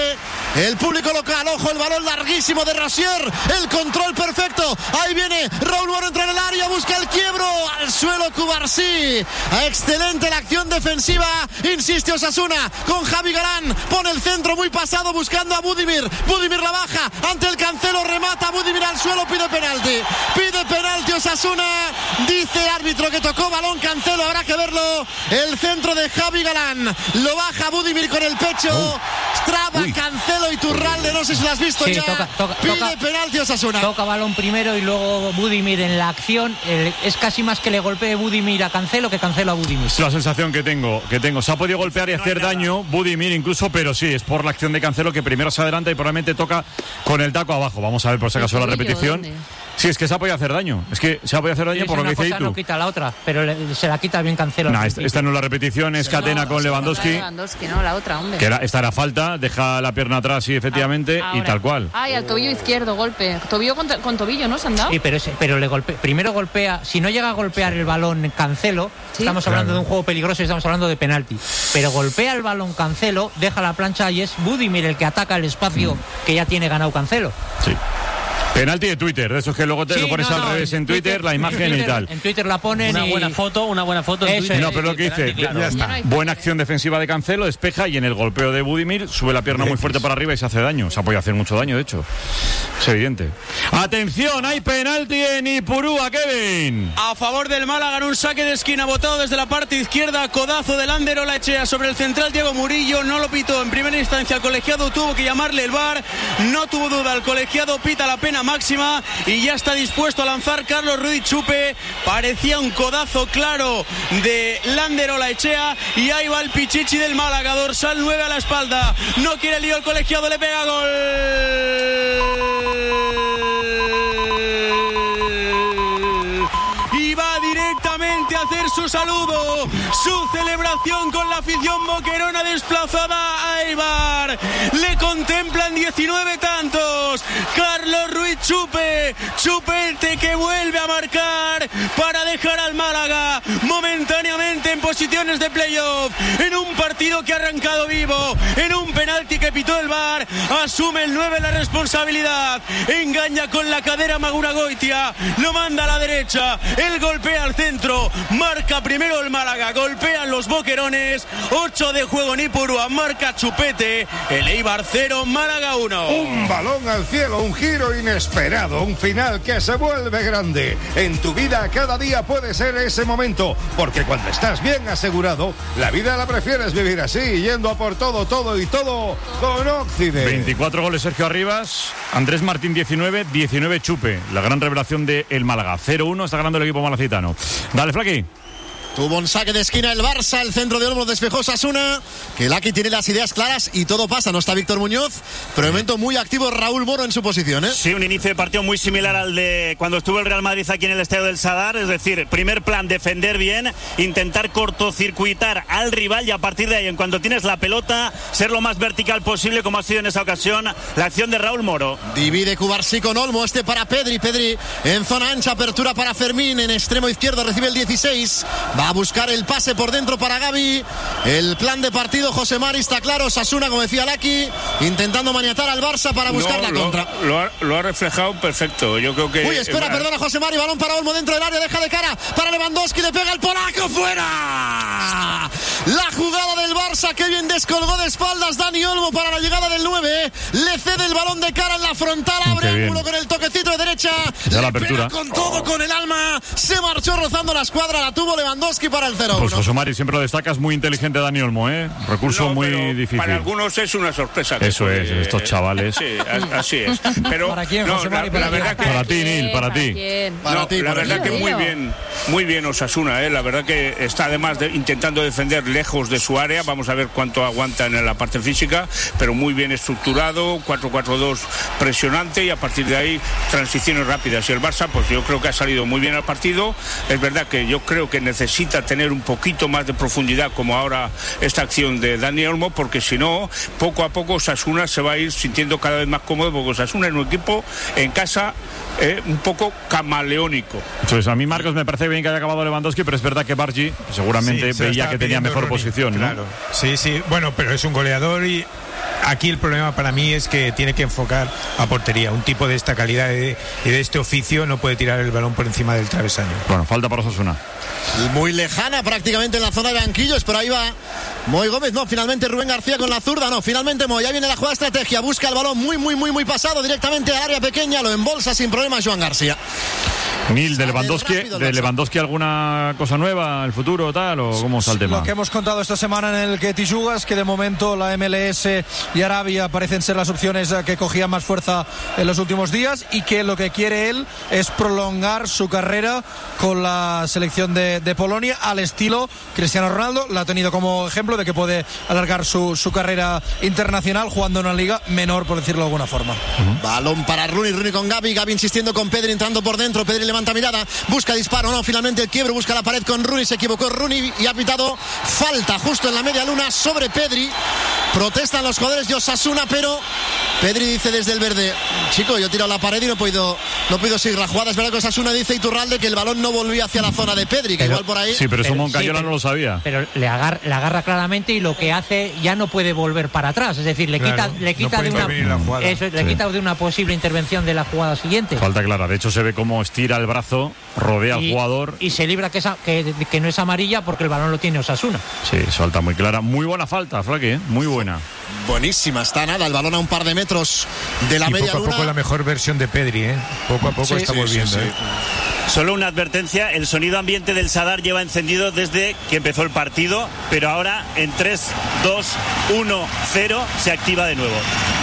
el público local. Ojo, el balón larguísimo de Rosier, el control perfecto. Ahí viene Raúl Moro, entra en el área, busca el quiebro, al suelo Cubarsí. Excelente la acción defensiva, insiste Osasuna con Javi Galán, pone el centro muy pasado buscando a Budimir. Budimir la baja ante el Cancelo, remata Budimir al suelo, pide penalti. Pide penalti Osasuna, dice el árbitro que tocó balón Cancelo, habrá que verlo. El centro de Javi Galán, lo baja Budimir con el pecho. Oh. Traba Uy. Cancelo y Turralde, no sé si lo has visto sí, ya. Toca, toca, pide toca, penalti Osasuna. Toca balón primero y luego Budimir en la acción. Eh, es casi más que le golpee Budimir a Cancelo que Cancelo a Budimir. Es la sensación que tengo, que tengo. Se ha podido golpear y no hacer daño Budimir incluso, pero sí, es por la acción de Cancelo que primero se adelanta y probablemente toca con el taco abajo. Vamos a ver por si acaso la repetición. ¿Dónde? Sí, es que se ha podido hacer daño. Es que se ha podido hacer daño sí, por lo que dice tú. No quita la otra, pero le, se la quita bien Cancelo. Nah, esta, esta no es la repetición, es no, Catena con Lewandowski. Lewandowski, no, la otra, hombre. Que era, esta era falta, deja la pierna atrás, sí, efectivamente, ah, y tal cual. Ay, al tobillo izquierdo, golpe. Tobillo con, con tobillo, ¿no? ¿Se han dado? Sí, pero, ese, pero le golpe, primero golpea, si no llega a golpear el balón Cancelo, ¿sí? Estamos hablando claro. de un juego peligroso y estamos hablando de penalti. Pero golpea el balón Cancelo, deja la plancha y es Budimir el que ataca el espacio mm. que ya tiene ganado Cancelo. Sí. Penalti de Twitter, de esos que luego te sí, lo pones no, al no, revés en Twitter, Twitter la imagen Twitter, y tal. En Twitter la ponen una y... buena foto, una buena foto en Twitter. No, pero lo que dice, claro. ya está. Buena acción defensiva de Cancelo, despeja y en el golpeo de Budimir sube la pierna muy fuerte para arriba y se hace daño. Se ha podido hacer mucho daño, de hecho. Es evidente. Atención, hay penalti en Ipurúa, Kevin. A favor del Málaga, un saque de esquina botado desde la parte izquierda, codazo del Ander Olaechea sobre el central Diego Murillo, no lo pitó en primera instancia el colegiado, tuvo que llamarle el V A R, no tuvo duda, el colegiado pita la pena máxima y ya está dispuesto a lanzar Carlos Ruiz Chupe. Parecía un codazo claro de Lander Olaechea y ahí va el Pichichi del Málaga, dorsal nueve a la espalda, no quiere lío el colegiado, le pega gol. Y va directamente a hacer su saludo, su celebración con la afición boquerona desplazada a Eibar. Le contemplan diecinueve tantos. Carlos Ruiz Chupe, Chupete que vuelve a marcar para dejar al Málaga momentáneamente en posiciones de playoff, en un partido que ha arrancado vivo, en un penalti que pitó el V A R. Asume el nueve la responsabilidad, engaña con la cadera Magura Goitia, lo manda a la derecha, él golpea al centro, marca primero el Málaga, golpean los boquerones. Ocho de juego en Ipurúa, marca Chupete, el Eibar cero, Málaga uno. Un balón al cielo, un giro inesperado, un final que se vuelve grande. En tu vida cada día puede ser ese momento, porque cuando estás bien asegurado, la vida la prefieres vivir así, yendo a por todo, todo y todo con Occident. veinticuatro goles Sergio Arribas, Andrés Martín diecinueve, diecinueve Chupe, la gran revelación de el Málaga. cero uno está ganando el equipo malacitano. Dale, Flaqui. Tuvo un saque de esquina el Barça, el centro de Olmo despejó Osasuna, que Laki tiene las ideas claras y todo pasa, no está Víctor Muñoz, pero de momento muy activo Raúl Moro en su posición, ¿eh? Sí, un inicio de partido muy similar al de cuando estuvo el Real Madrid aquí en el Estadio del Sadar, es decir, primer plan, defender bien, intentar cortocircuitar al rival y a partir de ahí, en cuanto tienes la pelota, ser lo más vertical posible, como ha sido en esa ocasión la acción de Raúl Moro. Divide Cubarsí con Olmo, este para Pedri, Pedri en zona ancha, apertura para Fermín, en extremo izquierdo recibe el dieciséis, va a buscar el pase por dentro para Gavi. El plan de partido, José Mari, está claro. Osasuna, como decía Laki, intentando maniatar al Barça para buscar no, la lo, contra. Lo ha, lo ha reflejado perfecto. Yo creo que. Uy, espera, eh, perdona, José Mari. Balón para Olmo dentro del área, deja de cara para Lewandowski, le pega el polaco, fuera. La jugada del Barça, que bien descolgó de espaldas Dani Olmo para la llegada del nueve. Le cede el balón de cara en la frontal, abre ángulo con el toquecito de derecha. Ya le la apertura. Pega con todo, con el alma. Se marchó rozando la escuadra, la tuvo Lewandowski para el cero uno. Pues José Mari, siempre lo destacas, muy inteligente Dani Olmo, ¿eh? Recurso no, muy difícil. Para algunos es una sorpresa. Eso es, eh, estos chavales. Sí, así es. Pero ¿para quién, no, José Mari? La, la verdad que para ti, Nil, para, para ti. Para no, ti. La verdad que muy bien, muy bien Osasuna, ¿eh? La verdad que está además de, intentando defender lejos de su área. Vamos a ver cuánto aguanta en la parte física, pero muy bien estructurado, cuatro cuatro dos presionante y a partir de ahí transiciones rápidas. Y el Barça, pues yo creo que ha salido muy bien al partido. Es verdad que yo creo que necesita tener un poquito más de profundidad, como ahora esta acción de Dani Olmo, porque si no, poco a poco Osasuna se va a ir sintiendo cada vez más cómodo, porque Osasuna es un equipo en casa eh, un poco camaleónico. Entonces, a mí, Marcos, me parece bien que haya acabado Lewandowski, pero es verdad que Bargi seguramente sí, veía que tenía mejor Rooney, posición, ¿no? Claro. Sí, sí, bueno, pero es un goleador y aquí el problema para mí es que tiene que enfocar a portería. Un tipo de esta calidad y de, de este oficio no puede tirar el balón por encima del travesaño. Bueno, falta para Osasuna. Muy lejana prácticamente en la zona de banquillos, pero ahí va Moy Gómez. No, finalmente Rubén García con la zurda. No, finalmente Moy. Ya viene la jugada estrategia. Busca el balón muy, muy, muy, muy pasado directamente al área pequeña. Lo embolsa sin problemas Joan García. Nil, de Lewandowski, ¿de Lewandowski alguna cosa nueva, el futuro tal, o cómo está el tema? Lo que hemos contado esta semana en el que Tijugas, que de momento la M L S y Arabia parecen ser las opciones que cogían más fuerza en los últimos días, y que lo que quiere él es prolongar su carrera con la selección de, de Polonia al estilo Cristiano Ronaldo. La ha tenido como ejemplo de que puede alargar su, su carrera internacional jugando en una liga menor, por decirlo de alguna forma. Uh-huh. Balón para Rooney, Rooney con Gavi, Gavi insistiendo con Pedri, entrando por dentro. Pedri levanta mirada, busca disparo, no, finalmente el quiebre, busca la pared con Rooney, se equivocó Rooney y ha pitado falta justo en la media luna sobre Pedri. Protestan los jugadores de Osasuna, pero Pedri dice desde el verde: chico, yo he tirado la pared y no he podido, no he podido seguir la jugada. Es verdad que Osasuna dice Iturralde que el balón no volvía hacia la zona de Pedri, que pero, igual por ahí. Sí, pero eso Moncayola sí, no lo sabía. Pero le agarra, le agarra claramente, y lo que hace ya no puede volver para atrás. Es decir, le claro, quita, le quita no de una eso, le sí. quita de una posible intervención de la jugada siguiente. Falta clara. De hecho, se ve cómo estira el brazo, rodea y, al jugador. Y se libra que, esa, que, que no es amarilla porque el balón lo tiene Osasuna. Sí, falta muy clara. Muy buena falta, Flaqui, ¿eh? Muy buena. Buenísima, está nada, el balón a un par de metros de la y media poco a luna. Poco la mejor versión de Pedri, ¿eh? Poco a poco sí, estamos sí, viendo. Sí, sí. ¿eh? Solo una advertencia: el sonido ambiente del Sadar lleva encendido desde que empezó el partido, pero ahora en tres, dos, uno, cero se activa de nuevo.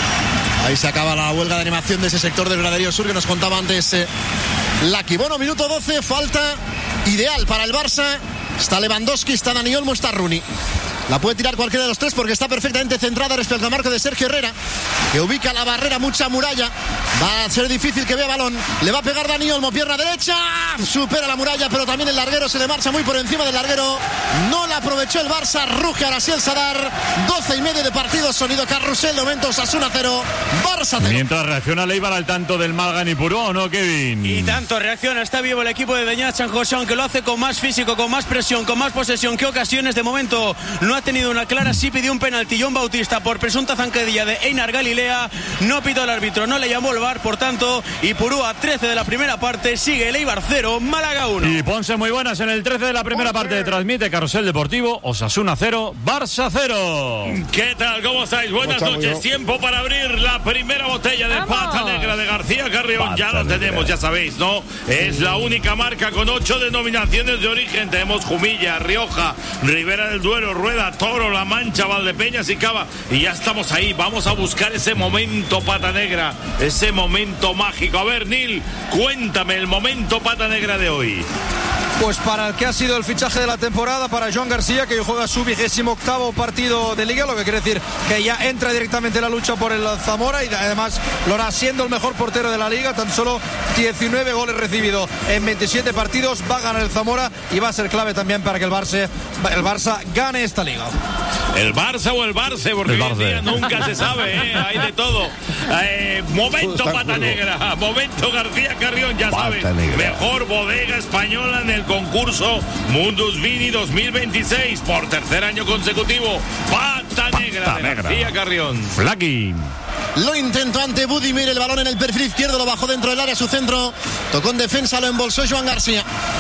Ahí se acaba la huelga de animación de ese sector del Graderío Sur que nos contaba antes eh, Lucky. Bueno, minuto doce, falta ideal para el Barça. Está Lewandowski, está Dani Olmo, está Rooney. La puede tirar cualquiera de los tres porque está perfectamente centrada respecto al marco de Sergio Herrera, que ubica la barrera, mucha muralla. Va a ser difícil que vea balón. Le va a pegar Dani Olmo, pierna derecha. Supera la muralla, pero también el larguero se le marcha muy por encima del larguero. No la aprovechó el Barça. Ruge ahora sí el Sadar. doce y medio de partido. Sonido carrusel. De momento Osasuna cero, Barça cero. Mientras reacciona Leibar al tanto del Málaga Nipurú, ¿o no, Kevin? Y tanto reacciona. Está vivo el equipo de Beñat San José, aunque lo hace con más físico, con más presión, con más posesión que ocasiones. De momento no ha tenido una clara, sí pidió un penalti John Bautista por presunta zancadilla de Einar Galilea, no pitó el árbitro, no le llamó el V A R, por tanto Ipurúa trece de la primera parte, sigue el Eibar cero, Málaga uno. Y Ponce muy buenas en el trece de la primera Ponce. Parte, transmite Carrusel Deportivo, Osasuna cero, Barça cero. ¿Qué tal? ¿Cómo estáis? Buenas noches, tiempo para abrir la primera botella de ¡Vamos! Pata Negra de García Carrión. Pata ya lo negra. Tenemos, ya sabéis, ¿no? Es la única marca con ocho denominaciones de origen. Tenemos Jumilla, Rioja, Ribera del Duero, Rueda, Toro, La Mancha, Valdepeñas y Cava. Y ya estamos ahí, vamos a buscar ese momento Pata Negra, ese momento mágico. A ver, Nil, cuéntame el momento Pata Negra de hoy. Pues para el que ha sido el fichaje de la temporada, para Joan García, que juega su vigésimo octavo partido de Liga, lo que quiere decir que ya entra directamente en la lucha por el Zamora, y además lo hará siendo el mejor portero de la Liga. Tan solo diecinueve goles recibidos en veintisiete partidos, va a ganar el Zamora y va a ser clave también para que el Barça, el Barça gane esta Liga. El Barça o el Barça, porque el hoy en día nunca se sabe, ¿eh? Hay de todo. Eh, momento Pata Negra, momento García Carrión, ya sabes, mejor bodega española en el concurso Mundus Vini dos mil veintiséis por tercer año consecutivo. Pata Negra Pata de Negra. García Carrión. Flaqui. Lo intentó ante Budimir, el balón en el perfil izquierdo, lo bajó dentro del área, su centro, tocó en defensa, lo embolsó Joan García.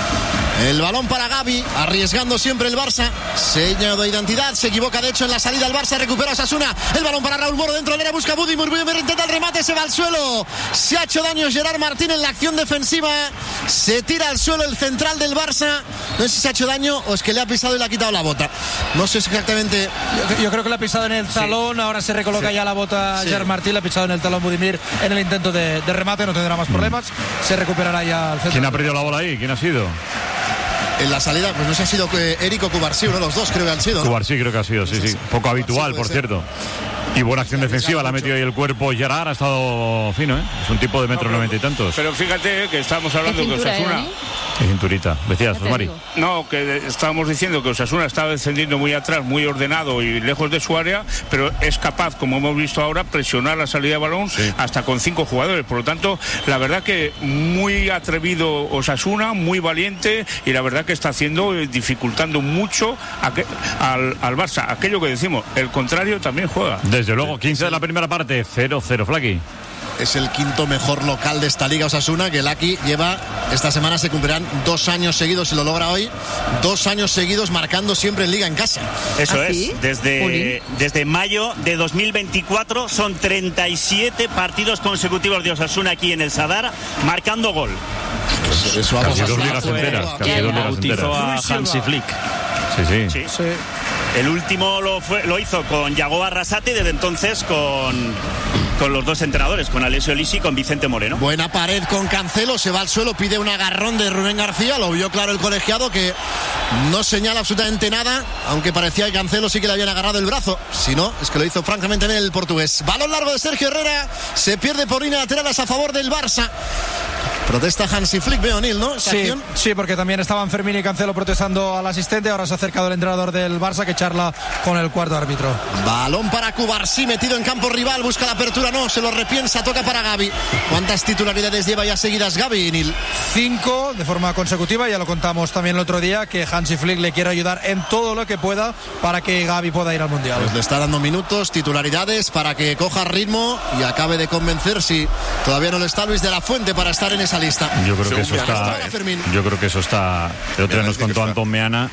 El balón para Gavi, arriesgando siempre el Barça. Seña de identidad, se equivoca de hecho en la salida del Barça, recupera Osasuna. El balón para Raúl Moro dentro del área, busca Budimir, Budimir intenta el remate, se va al suelo. Se ha hecho daño Gerard Martín en la acción defensiva. Se tira al suelo el central del Barça. No sé si se ha hecho daño o es que le ha pisado y le ha quitado la bota. No sé exactamente. Yo, yo creo que le ha pisado en el talón, sí. Ahora se recoloca sí. ya la bota sí. Gerard Martín, le ha pisado en el talón Budimir en el intento de, de remate, no tendrá más problemas. Se recuperará ya al centro. ¿Quién ha perdido la bola ahí? ¿Quién ha sido? En la salida, pues no sé si ha sido Eric o Cubarsí, uno de los dos creo que han sido, ¿no? Cubarsí creo que ha sido, sí, sí. Poco habitual, por cierto. Y buena acción defensiva, la ha metido ahí el cuerpo Gerard, ha estado fino, ¿eh? Es un tipo de metro noventa y tantos. Pero fíjate que estamos hablando de Osasuna. ¿eh? Cinturita. Decías, Mari. No, que estábamos diciendo que Osasuna estaba descendiendo muy atrás, muy ordenado y lejos de su área, pero es capaz, como hemos visto ahora, presionar la salida de balón sí. hasta con cinco jugadores. Por lo tanto, la verdad que muy atrevido Osasuna, muy valiente, y la verdad que está haciendo, eh, dificultando mucho a que, al, al Barça. Aquello que decimos, el contrario también juega. Desde luego, quince de la primera parte, cero cero, Flaky. Es el quinto mejor local de esta liga Osasuna, que el Aki lleva, esta semana se cumplirán dos años seguidos, si lo logra hoy, dos años seguidos marcando siempre en liga en casa. Eso ¿Ah, es, sí? desde, desde mayo de dos mil veinticuatro son treinta y siete partidos consecutivos de Osasuna aquí en el Sadar, marcando gol. Pues eso casi dos ligas enteras, casi dos ligas enteras. A Hansi Flick. Sí, sí. Sí. sí. El último lo, fue, lo hizo con Yago Arrasate, desde entonces con, con los dos entrenadores, con Alessio Lisi y con Vicente Moreno. Buena pared con Cancelo, se va al suelo, pide un agarrón de Rubén García, lo vio claro el colegiado, que no señala absolutamente nada, aunque parecía que Cancelo sí que le habían agarrado el brazo. Si no, es que lo hizo francamente bien el portugués. Balón largo de Sergio Herrera, se pierde por línea laterales a favor del Barça. Protesta Hansi Flick, veo, Nil, ¿no? Sí, sí, porque también estaban Fermín y Cancelo protestando al asistente. Ahora se ha acercado el entrenador del Barça, que charla con el cuarto árbitro. Balón para Cubarsí, metido en campo rival, busca la apertura, no, se lo repiensa, toca para Gavi. ¿Cuántas titularidades lleva ya seguidas Gavi, Nil? Cinco de forma consecutiva, ya lo contamos también el otro día, que Hansi Flick le quiere ayudar en todo lo que pueda para que Gavi pueda ir al Mundial. Pues le está dando minutos, titularidades, para que coja ritmo y acabe de convencer, si todavía no le está Luis de la Fuente para estar en esa lista. Yo creo que eso está. Yo creo que eso está. El otro día nos contó Antón Meana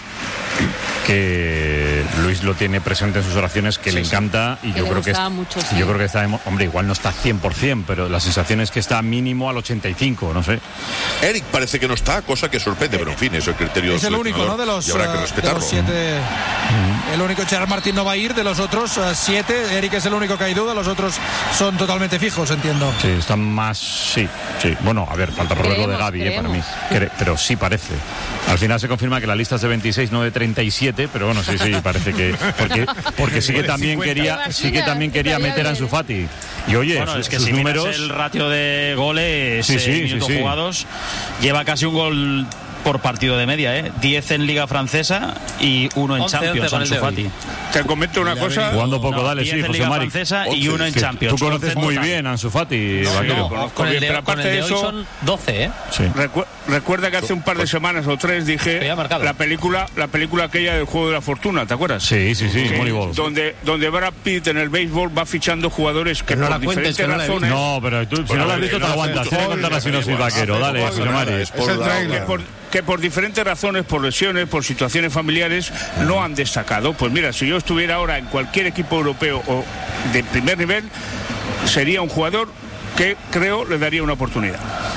que Luis lo tiene presente en sus oraciones, que sí, le encanta, y que yo le creo que es, mucho, sí. yo creo que está, hombre, igual no está cien por ciento, pero la sensación es que está mínimo al ochenta y cinco, no sé. Eric parece que no está, cosa que sorprende, pero en fin, es el criterio. Es el único, ¿no? De los, y habrá que respetarlo. De los siete. Uh-huh. El único, Gerard Martín no va a ir, de los otros uh, siete. Eric es el único que hay duda, los otros son totalmente fijos, entiendo. Sí, están más, sí, sí. Bueno, a ver, falta por ver lo de Gavi, eh, para mí. Cre- pero sí parece. Al final se confirma que la lista es de veintiséis, no de treinta y siete, pero bueno, sí, sí, parece que porque porque sí que también quería, sí que también quería meter a Ansu Fati. Y oye, bueno, sus, es que sus si números, miras el ratio de goles, sí, sí, eh, minutos sí, sí. jugados, lleva casi un gol por partido de media, ¿eh? diez en Liga Francesa y uno en Champions, Ansu Fati. Te comento una cosa. Jugando poco, no, dale, sí, en José Liga Mari. Francesa y uno en que Champions. Tú conoces muy bien a Ansu Fati, no, Vaquero. No, con el de, pero con el de hoy son doce, ¿eh? Sí. Recu- recuerda que hace un par de semanas o tres dije la película, la película aquella del Juego de la Fortuna, ¿te acuerdas? Sí, sí, sí, que, Moneyball. Donde, donde Brad Pitt en el béisbol va fichando jugadores que no por diferentes cuentes, razones. No, pero tú, si bueno, no lo has visto, te aguantas. Tienes que contar la sinopsis, Vaquero. Dale, José Mari. Que por, que por diferentes razones, por lesiones, por situaciones familiares, no han destacado. Pues mira, si yo estuviera ahora en cualquier equipo europeo o de primer nivel, sería un jugador que creo le daría una oportunidad.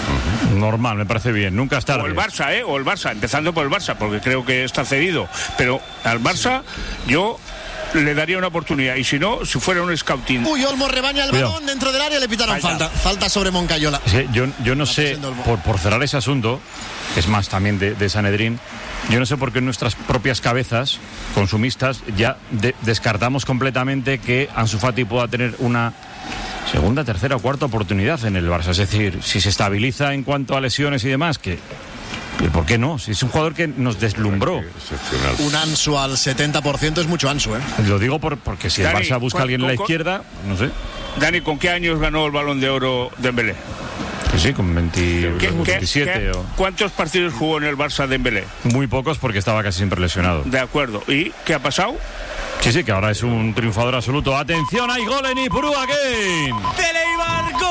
Normal, me parece bien, nunca es tarde. O el Barça, ¿eh? O el Barça, empezando por el Barça, porque creo que está cedido. Pero al Barça, yo le daría una oportunidad. Y si no, si fuera un scouting. Uy, Olmo rebaña el Cuidado. balón dentro del área, le pitaron falta. Falta, falta sobre Moncayola. Sí, yo, yo no sé, por, por cerrar ese asunto, es más también de, de Sanedrín, yo no sé por qué en nuestras propias cabezas consumistas ya de, descartamos completamente que Ansu Fati pueda tener una segunda, tercera o cuarta oportunidad en el Barça. Es decir, si se estabiliza en cuanto a lesiones y demás, que ¿por qué no? Si es un jugador que nos deslumbró. Un Ansu al setenta por ciento es mucho Ansu, ¿eh? Lo digo por, porque si Dani, el Barça busca a alguien en la con, izquierda, no sé. Dani, ¿con qué años ganó el Balón de Oro Dembélé? Sí, sí, con veinte, ¿Qué, veintisiete. ¿qué, o... ¿Cuántos partidos jugó en el Barça Dembélé? Muy pocos, porque estaba casi siempre lesionado. De acuerdo. ¿Y qué ha pasado? Sí, sí, que ahora es un triunfador absoluto. ¡Atención! ¡Hay gol en Ipurúa aquí! ¡De Leibar, gol!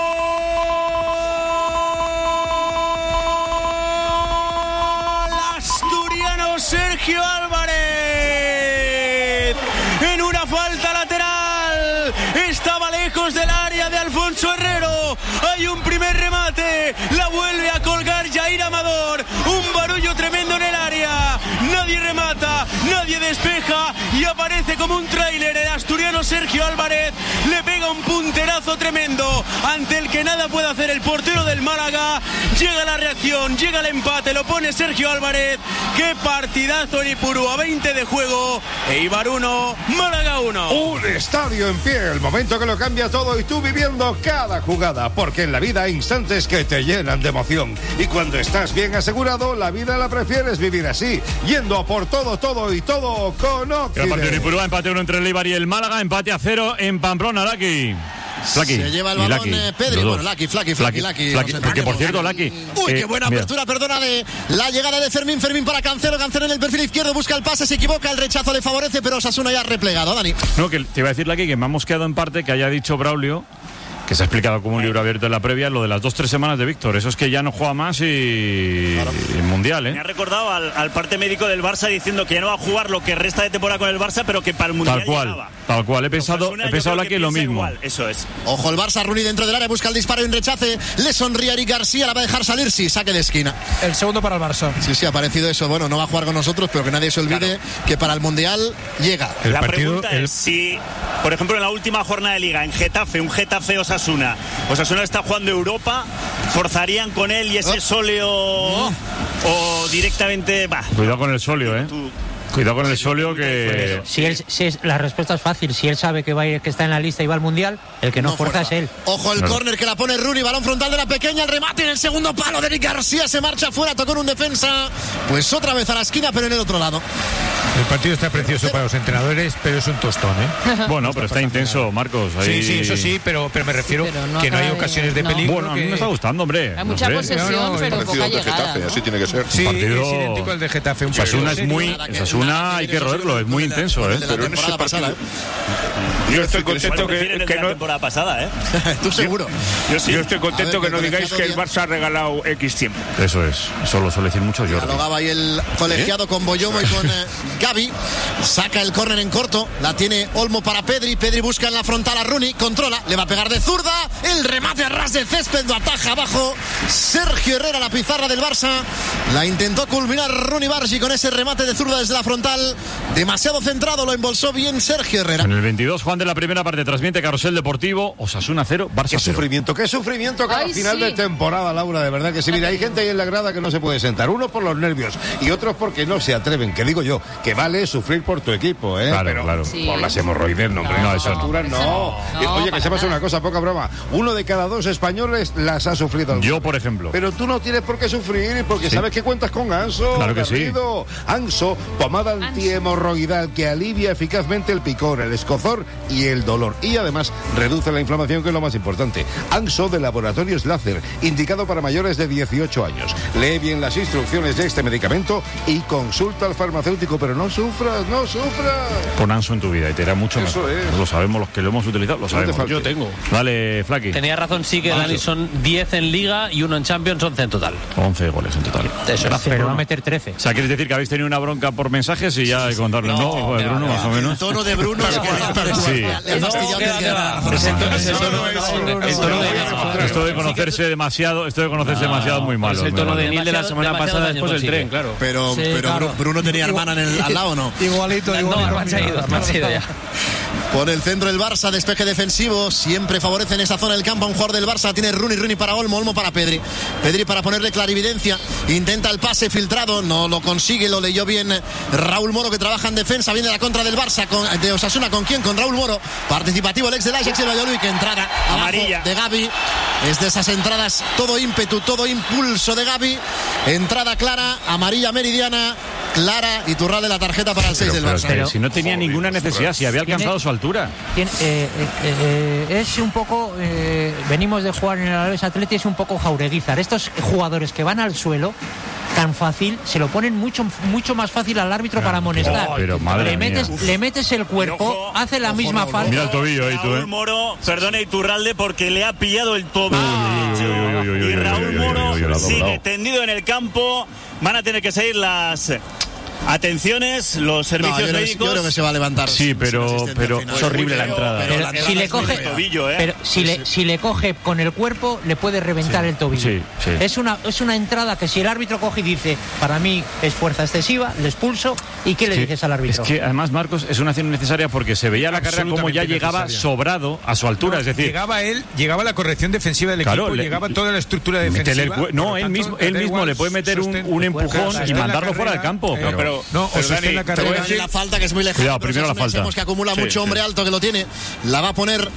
Asturiano Sergio Álvarez. En una falta lateral. Estaba lejos del área de Alfonso Herrero. Hay un primer remate. La vuelve a colgar Jair Amador. Un barullo tremendo en el área. Nadie remata, nadie despeja. Y aparece como un tráiler el asturiano Sergio Álvarez, le pega un punterazo tremendo ante el que nada puede hacer el portero del Málaga. Llega la reacción, llega el empate, lo pone Sergio Álvarez. Qué partidazo en Ipurúa, veinte de juego, Eibar uno, Málaga uno. Un estadio en pie, el momento que lo cambia todo y tú viviendo cada jugada, porque en la vida hay instantes que te llenan de emoción y cuando estás bien asegurado, la vida la prefieres vivir así, yendo a por todo, todo y todo con Occident. El partido de Ipurúa, empate uno entre el Eibar y el Málaga, empate a cero en Pamplona. Lucky. Flaky. Se lleva el balón eh, Pedri. Bueno, Lucky, Flaky, Flaky, Lucky. Flaky. Porque por cierto, Lucky. Uy, eh, qué buena mira. apertura, perdona, de la llegada de Fermín. Fermín para Cancelo. Cancelo en el perfil izquierdo, busca el pase, se equivoca, el rechazo le favorece, pero Osasuna ya ha replegado. Dani. No, que te iba a decir, Lucky, que me hemos quedado en parte que haya dicho Braulio, que se ha explicado como un libro abierto en la previa, lo de las dos tres semanas de Víctor. Eso es que ya no juega más y, claro. y Mundial, ¿eh? Me ha recordado al, al parte médico del Barça diciendo que ya no va a jugar lo que resta de temporada con el Barça, pero que para el Mundial Tal cual, llegaba. tal cual. He pensado, he pensado aquí lo mismo. Igual, eso es. Ojo, el Barça, Rooney dentro del área, busca el disparo y un rechace. Le sonríe a Eric García, la va a dejar salir, sí, saque de esquina. El segundo para el Barça. Sí, sí, ha parecido eso. Bueno, no va a jugar con nosotros, pero que nadie se olvide claro. que para el Mundial llega. El la partido, pregunta el... es si, por ejemplo, en la última jornada de Liga, en Getafe, un Getafe-Osasuna, Osasuna está jugando Europa, ¿forzarían con él y ese oh. sóleo oh. o directamente va? Cuidado con el sóleo, ¿eh? Tú... Cuidado con el sóleo que... Si él, si es, la respuesta es fácil. Si él sabe que va a ir, que está en la lista y va al Mundial, el que no, no fuerza, fuerza es él. Ojo el claro. córner que la pone Rooney, balón frontal de la pequeña, el remate en el segundo palo de Eric García, se marcha fuera, tocó en un defensa, pues otra vez a la esquina, pero en el otro lado. El partido está precioso para los entrenadores, pero es un tostón, ¿eh? Bueno, pero está intenso, nada. Marcos. Ahí... Sí, sí, eso sí, pero, pero me refiero sí, pero no que no hay ocasiones de no. peligro. Bueno, a mí que... me está gustando, hombre. Hay mucha no posesión, no, no, pero poca llegada. Getafe, ¿no? Así tiene que ser. Sí, partido... es idéntico al de Getafe. Un Osasuna es muy... Osasuna hay que roerlo, es muy intenso, ¿eh? Pero en ese partido... Yo estoy contento que, que no... la temporada pasada, ¿eh? Tú seguro. Yo, sí. Yo estoy contento ver, que no digáis que el Barça ha regalado X tiempo. Eso es. Eso lo suele decir mucho Jordi. Dialogaba ahí el colegiado ¿Eh? con Boyomo y con eh, Gavi. Saca el córner en corto. La tiene Olmo para Pedri. Pedri busca en la frontal a Rooney. Controla. Le va a pegar de zurda. El remate a ras de césped. Lo ataja abajo. Sergio Herrera, la pizarra del Barça. La intentó culminar Rooney Bargi con ese remate de zurda desde la frontal. Demasiado centrado. Lo embolsó bien Sergio Herrera. En el veintidós, Juan de la primera parte, transmite Carrusel Deportivo, Osasuna cero, Barça Qué cero. sufrimiento, qué sufrimiento cada Ay, final sí. de temporada, Laura, de verdad que sí. Mira, hay gente ahí en la grada que no se puede sentar, unos por los nervios y otros porque no se atreven, que digo yo, que vale sufrir por tu equipo, ¿eh? Claro, pero claro. Sí. Por las hemorroides, no, hombre, no, no, eso alturas, no. no. no. Oye, que sepas una cosa, poca broma, uno de cada dos españoles las ha sufrido. Alguna. Yo, por ejemplo. Pero tú no tienes por qué sufrir, porque sí. sabes que cuentas con Anso. Claro que Garrido. sí. Anso, pomada antihemorroidal que alivia eficazmente el picor, el escozor y el dolor. Y además reduce la inflamación, que es lo más importante. Anso de Laboratorios Láser, indicado para mayores de dieciocho años. Lee bien las instrucciones de este medicamento y consulta al farmacéutico, pero no sufras, no sufras. Pon Anso en tu vida y te irá mucho Eso mejor. Es. Lo sabemos los que lo hemos utilizado, lo sabemos. Yo tengo. Dale, Flaky. Tenía razón, sí, que Dani son diez en Liga y uno en Champions, once en total. once goles en total. Eso es. Pero va a meter trece. O sea, quieres decir que habéis tenido una bronca por mensajes y ya hay que contarle, ¿no? ¿no? Bruno, no, no, más o menos. El tono de Bruno es que sí. le fastidiado que Esto de conocerse demasiado, esto de conocerse no, demasiado muy malo. Es el tono de Nil de la semana pasada después del tren, claro. Pero, sí, pero claro. Bruno tenía hermana en el, al lado, ¿no? Igualito, igualito. No, se ha ido, se ha ido ya. Por el centro el Barça, despeje defensivo, siempre favorece en esa zona del campo a un jugador del Barça, tiene Rooney, Rooney para Olmo, Olmo para Pedri, Pedri para ponerle clarividencia, intenta el pase filtrado, no lo consigue, lo leyó bien Raúl Moro, que trabaja en defensa, viene la contra del Barça, con, de Osasuna, ¿con quién? Con Raúl Moro, participativo el ex del Ajax y el Valladolid, que entrada amarilla de Gavi, es de esas entradas, todo ímpetu, todo impulso de Gavi, entrada clara, amarilla meridiana, clara, y turra de la tarjeta para el seis del Barça. Pero si no tenía Joder, ninguna necesidad, si había alcanzado tiene, su altura. Tiene, eh, eh, eh, es un poco, eh, venimos de jugar en el Alavés Atleti, es un poco Jaureguizar. Estos jugadores que van al suelo tan fácil, se lo ponen mucho mucho más fácil al árbitro para amonestar. Oh, pero madre le metes mía. le metes el cuerpo, ojo, hace la ojo, misma no, falta. Mira el tobillo ahí, tú, Raúl ¿eh? Moro, perdona Iturralde, porque le ha pillado el tobillo. Ah, y Raúl Moro sigue tendido en el campo. Van a tener que seguir las Atenciones, los servicios no, yo médicos. Creo, yo creo que se va a levantar. Sí, pero, pero es horrible la entrada. Pero, pero si le coge, tobillo, ¿eh? pero si, le, si le coge con el cuerpo, le puede reventar sí, el tobillo. Sí, sí. Es una es una entrada que si el árbitro coge y dice, para mí es fuerza excesiva, le expulso. ¿Y qué le sí, dices al árbitro? Es que además, Marcos, es una acción innecesaria porque se veía la carrera como ya llegaba necesaria. sobrado a su altura. No, es decir, llegaba él, llegaba la corrección defensiva del claro, equipo, le, llegaba toda la estructura defensiva. El, no, él tanto, mismo, él mismo le puede meter un, un empujón y mandarlo fuera del campo. Eh, pero, pero, no, pero Dani, la, carrera. la falta que es muy lejana. Cuidado, primero la falta. Sabemos que acumula sí, mucho sí. hombre alto que lo tiene. La va a poner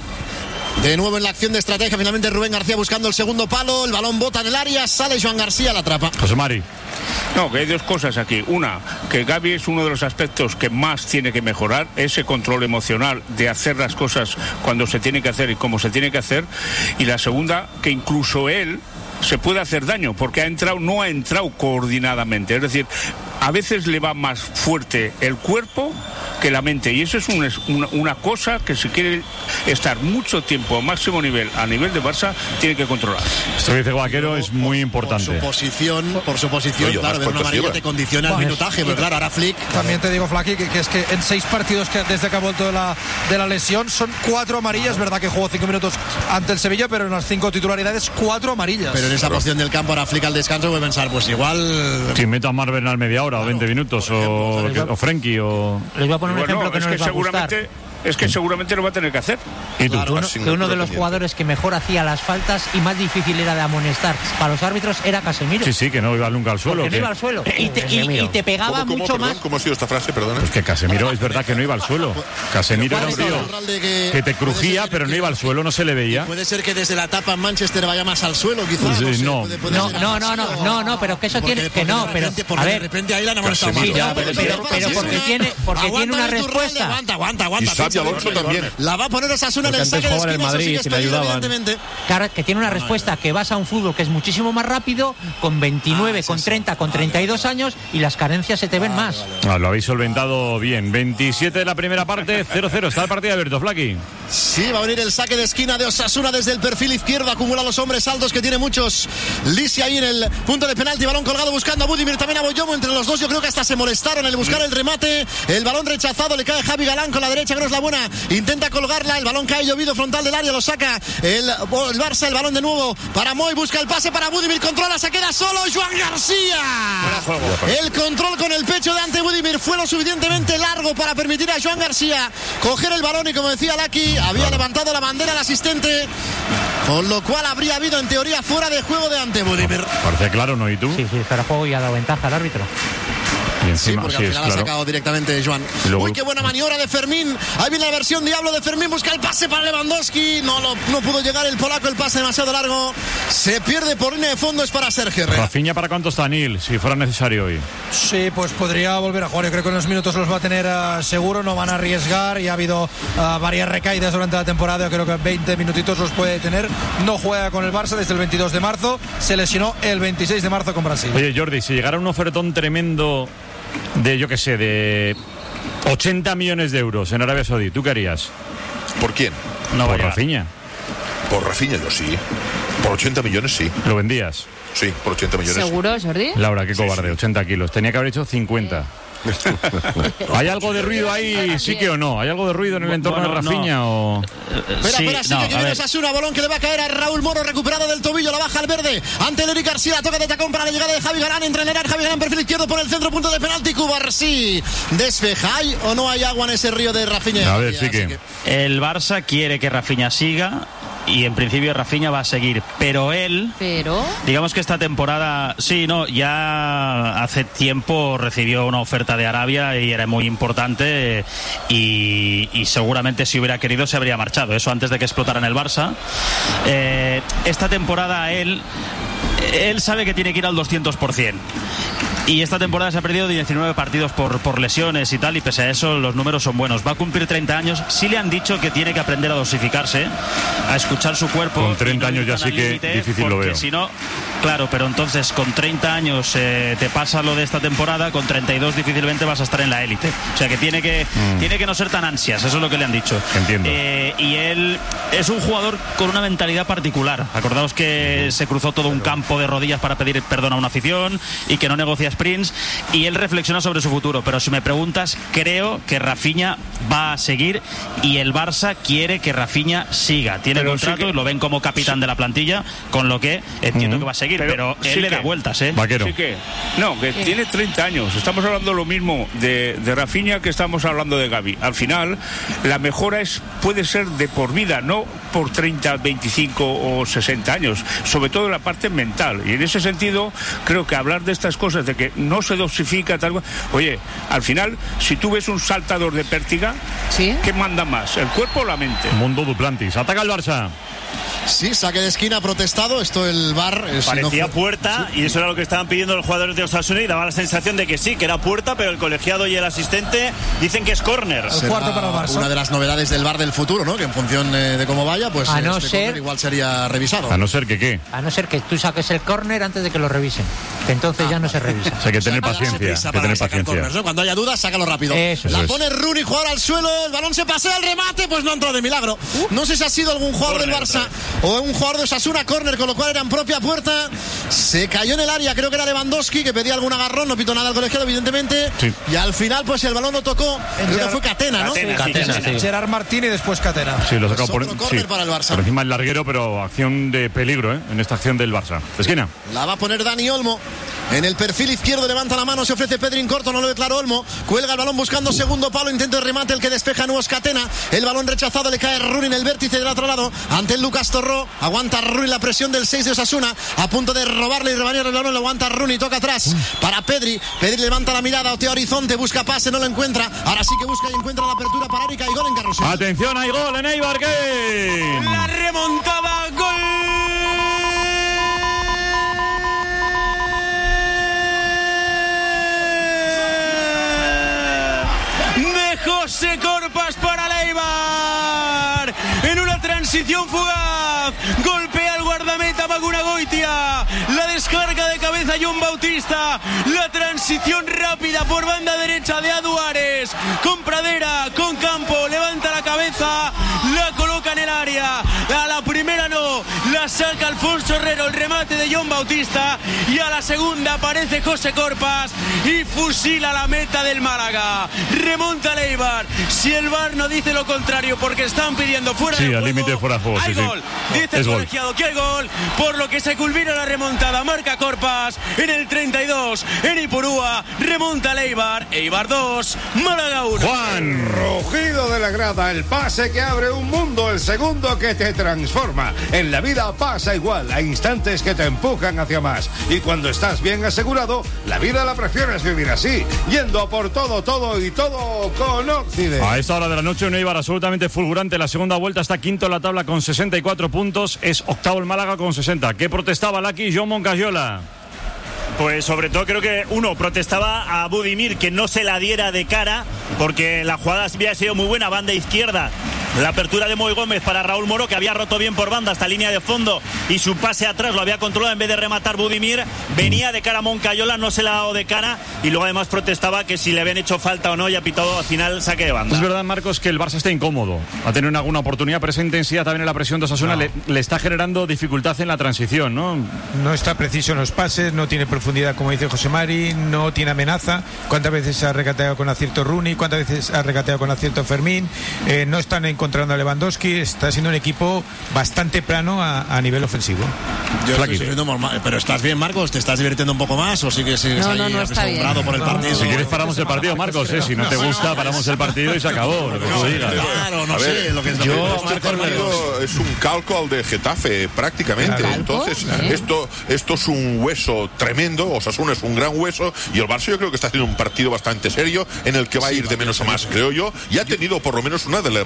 de nuevo en la acción de estrategia. Finalmente Rubén García buscando el segundo palo. El balón bota en el área. Sale Joan García, la atrapa. José Mari. No, que hay dos cosas aquí. Una, que Gavi es uno de los aspectos que más tiene que mejorar, ese control emocional de hacer las cosas cuando se tiene que hacer y cómo se tiene que hacer. Y la segunda, que incluso él se puede hacer daño porque ha entrado, no ha entrado coordinadamente. Es decir, a veces le va más fuerte el cuerpo que la mente, y eso es un, una, una cosa que si quiere estar mucho tiempo a máximo nivel, a nivel de Barça, tiene que controlar. Esto que dice Vaquero es muy importante. Por su posición, por su posición, Oye, claro, de una amarilla te condiciona bueno, el minutaje, pero claro, ahora Flick. También te digo, Flaky, que, que es que en seis partidos que desde que ha vuelto de la, de la lesión son cuatro amarillas, verdad que jugó cinco minutos ante el Sevilla, pero en las cinco titularidades, cuatro amarillas. Pero en esa posición del campo ahora Flick al descanso puede pensar, pues igual. Si meto a Marvel al media hora, claro, o veinte minutos, o, o Frenkie, o. Les voy a poner un bueno, ejemplo que es no que les va a gustar. Es que seguramente lo va a tener que hacer. ¿Y tú? Claro, uno, que uno de los jugadores que mejor hacía las faltas y más difícil era de amonestar para los árbitros era Casemiro. Sí, sí, que no iba nunca al suelo. Que no iba al suelo. Y te, y, y te pegaba ¿Cómo, cómo, mucho perdón, más. ¿Cómo ha sido esta frase? Perdona. Pues que Casemiro es verdad que no iba al suelo. Casemiro era un tío que te crujía, pero no iba al suelo, no se le veía. Puede ser que desde la etapa en Manchester vaya más al suelo, quizás. Sí, no, sé, no. Puede, puede no, no, no, no, no, no, pero que eso porque, tiene porque que no, de pero repente, porque a ver, de repente ahí la han amonestado más. Sí, ya, pero, pero, pero porque tiene, porque tiene una respuesta. Aguanta, aguanta, aguanta. Y Xabi Alonso también. La va a poner Osasuna en el saque de esquina, eso sí que está evidentemente. Claro, que tiene una respuesta que vas a un fútbol que es muchísimo más rápido, con veintinueve, con treinta, con treinta y dos años, y las carencias se te ven más. Ah, lo habéis solventado bien. veintisiete de la primera parte, cero cero. Está el partido abierto, Flaky. Sí, va a venir el saque de esquina de Osasuna desde el perfil izquierdo. Acumula los hombres altos que tiene muchos. Lisi ahí en el punto de penalti. Balón colgado buscando a Budimir, también a Boyomo. Entre los dos yo creo que hasta se molestaron el buscar el remate. El balón rechazado, le cae Javi Galán con la derecha que no es la buena. Intenta colgarla, el balón cae llovido frontal del área, lo saca el, el Barça, el balón de nuevo para Moy, busca el pase para Budimir, controla, se queda solo Joan García. El control con el pecho de ante Budimir fue lo suficientemente largo para permitir a Joan García coger el balón y, como decía Laki, había levantado la bandera el asistente, con lo cual habría habido en teoría fuera de juego de ante Budimir. Parece claro, ¿no? ¿Y tú? Sí, sí, fuera de juego y ha dado ventaja al árbitro. Y encima, sí, porque sí, al final es, ha claro. sacado directamente Joan. Luego... Uy, qué buena maniobra de Fermín. Ahí viene la versión diablo de Fermín. Busca el pase para Lewandowski. No, lo, no pudo llegar el polaco. El pase demasiado largo. Se pierde por línea de fondo. Es para Sergio Herrera. Rafinha, ¿para cuánto está Nil? Si fuera necesario hoy. Sí, pues podría volver a jugar. Yo creo que en unos minutos los va a tener uh, seguro. No van a arriesgar. Y ha habido uh, varias recaídas durante la temporada. Yo creo que veinte minutitos los puede tener. No juega con el Barça desde el veintidós de marzo. Se lesionó el veintiséis de marzo con Brasil. Oye, Jordi, si llegara un ofertón tremendo de, yo qué sé, de ochenta millones de euros en Arabia Saudí, ¿tú qué harías? ¿Por quién? No, por Rafinha. Por Rafinha yo sí. Por ochenta millones sí. ¿Lo vendías? Sí, por ochenta millones. ¿Seguro, Jordi? Laura, qué sí, cobarde, sí. ochenta kilos. Tenía que haber hecho cincuenta. ¿Hay algo de ruido ahí, sí que o no? ¿Hay algo de ruido en el entorno bueno, de Rafinha no. o...? Espera, sí, espera, sigue no, que viene ver. Osasuna, balón que le va a caer a Raúl Moro, recuperado del tobillo, la baja al verde, ante Eric García, la toca de tacón para la llegada de Javi Galán, entra en el área, Javi Galán, perfil izquierdo por el centro, punto de penalti, Cubarsí, despeja, ¿hay o no hay agua en ese río de Rafinha? A ver, sí que... El Barça quiere que Rafinha siga y en principio Rafinha va a seguir, pero él, pero digamos que esta temporada, sí, no, ya hace tiempo recibió una oferta de Arabia y era muy importante y, y seguramente si hubiera querido se habría marchado, eso antes de que explotara en el Barça. Eh, esta temporada él él sabe que tiene que ir al doscientos por ciento. Y esta temporada se ha perdido diecinueve partidos por, por lesiones y tal, y pese a eso los números son buenos. Va a cumplir treinta años. Sí le han dicho que tiene que aprender a dosificarse, a escuchar su cuerpo. Con treinta no años ya sí que límite, difícil lo veo. Si no, Claro, pero entonces con treinta años eh, te pasa lo de esta temporada, con treinta y dos difícilmente vas a estar en la élite. O sea que tiene que mm. tiene que no ser tan ansias, eso es lo que le han dicho. Entiendo. Eh, y él es un jugador con una mentalidad particular. Acordaos que se cruzó todo un campo de rodillas para pedir perdón a una afición y que no negocia sprints, y él reflexiona sobre su futuro. Pero si me preguntas, creo que Rafinha va a seguir y el Barça quiere que Rafinha siga. Tiene pero contrato sí que... y lo ven como capitán sí. de la plantilla, con lo que entiendo uh-huh. que va a seguir, pero, pero él sí le da que... vueltas, ¿eh? Vaquero. Sí que... No, que sí. tiene treinta años. Estamos hablando lo mismo de, de Rafinha que estamos hablando de Gavi. Al final, la mejora es puede ser de por vida, no por treinta, veinticinco o sesenta años, sobre todo en la parte mental. Y en ese sentido, creo que hablar de estas cosas, de que no se dosifica tal... Oye, al final, si tú ves un saltador de pértiga, ¿sí? ¿qué manda más? ¿El cuerpo o la mente? Mundo Duplantis. Ataca el Barça. Sí, saque de esquina protestado. Esto el V A R eh, parecía si no fue... puerta, sí. y eso era lo que estaban pidiendo los jugadores de Osasuna, y daba la sensación de que sí, que era puerta, pero el colegiado y el asistente dicen que es córner. El cuarto para el Barça. Una de las novedades del V A R del futuro, ¿no? Que en función eh, de cómo vaya, pues a no este ser igual sería revisado. A no ser que qué. A no ser que tú saques el córner antes de que lo revisen, que entonces ah. ya no se revisa. O sea, que tener paciencia, que tener paciencia. Corners, ¿no? Cuando haya dudas, sácalo rápido. Eso. La Eso pone es. Rooney, jugador al suelo, el balón se pasea al remate, pues no entró de milagro. Uh. No sé si ha sido algún jugador corner, del Barça o un jugador de Osasuna, córner, con lo cual era en propia puerta. Se cayó en el área, creo que era Lewandowski, que pedía algún agarrón, no pitó nada al colegiado, evidentemente. Sí. Y al final, pues el balón lo tocó, creo que fue Catena, ¿no? Catena, sí, Catena, sí. Gerard Martín y después Catena. Sí, lo sacó pues por, córner sí, para el Barça. por encima del larguero, pero acción de peligro, ¿eh? En esta acción del Barça. Esquina. La va a poner Dani Olmo. En el perfil izquierdo levanta la mano, se ofrece Pedrín corto, no lo declaró Olmo. Cuelga el balón buscando segundo palo, intento de remate, el que despeja Nuevos Catena. El balón rechazado, le cae Rooney en el vértice del otro lado. Ante el Lucas Torró, aguanta Rooney la presión del seis de Osasuna. A punto de robarle y rebañar el balón, lo aguanta Rooney, toca atrás para Pedri. Pedri levanta la mirada, otea horizonte, busca pase, no lo encuentra. Ahora sí que busca y encuentra la apertura para Erika y gol en Carrusel. Atención, hay gol en Eibar, ¿qué? La remontada, gol. José Corpas para Leibar en una transición fugaz, golpea al guardameta Maguna Goitia, la descarga de cabeza John Bautista, la transición rápida por banda derecha de Aduares, con Pradera, con Campo, levanta la cabeza, la coloca en el área, a la primera no, la saca Alfonso Herrero, el remate de John Bautista, y a la segunda aparece José Corpas y fusila la meta del Málaga, remonta Leibar. Si el V A R no dice lo contrario, porque están pidiendo fuera sí, de juego, al límite fuera de juego, hay sí, gol, sí. dice es el gol. colegiado que hay gol, por lo que se culmina la remontada, marca Corpas en el treinta y dos, en Ipurúa, remonta Leibar, Eibar dos, Málaga uno. Juan Rugido de la grada, el pase que abre un mundo, el segundo que te transforma. En la vida pasa igual, hay instantes que te empujan hacia más, y cuando estás bien asegurado, la vida la prefieres vivir así, yendo por todo, todo y todo con Occidente. A esta hora de la noche un Eibar absolutamente fulgurante. La segunda vuelta está quinto en la tabla con sesenta y cuatro puntos. Es octavo el Málaga con sesenta. ¿Qué protestaba Laki John Moncayola? Pues sobre todo creo que uno protestaba a Budimir que no se la diera de cara, porque la jugada había sido muy buena, banda izquierda. La apertura de Moy Gómez para Raúl Moro, que había roto bien por banda hasta línea de fondo, y su pase atrás lo había controlado en vez de rematar Budimir. Venía de cara a Moncayola, no se la ha dado de cara, y luego además protestaba que si le habían hecho falta o no, y ha pitado al final saque de banda. Es verdad, Marcos, que el Barça está incómodo. Ha tenido alguna oportunidad, pero esa intensidad también en la presión de Osasuna no. le, le está generando dificultad en la transición, ¿no? No está preciso en los pases, no tiene profundidad, como dice José Mari, no tiene amenaza. ¿Cuántas veces ha regateado con acierto Rooney? ¿Cuántas veces ha regateado con acierto Fermín? Eh, no están encontrando a Lewandowski. Está siendo un equipo bastante plano a, a nivel ofensivo. Yo estoy sufriendo normal, pero ¿estás bien, Marcos? ¿Te estás divirtiendo un poco más o sigues, sigues no, ahí no, no asombrado por el partido? Si quieres paramos el partido, Marcos, ¿eh? Si no te gusta, paramos el partido y se acabó. Lo que tú digas. Claro, no a sé. Ver, lo que yo, yo, este partido es un calco al de Getafe, prácticamente. ¿Calco? Entonces, ¿Sí? esto, esto es un hueso tremendo. Osasuna es un gran hueso. Y el Barça yo creo que está haciendo un partido bastante serio en el que va a ir de menos a más, creo yo. Y ha tenido por lo menos una de Lewandowski.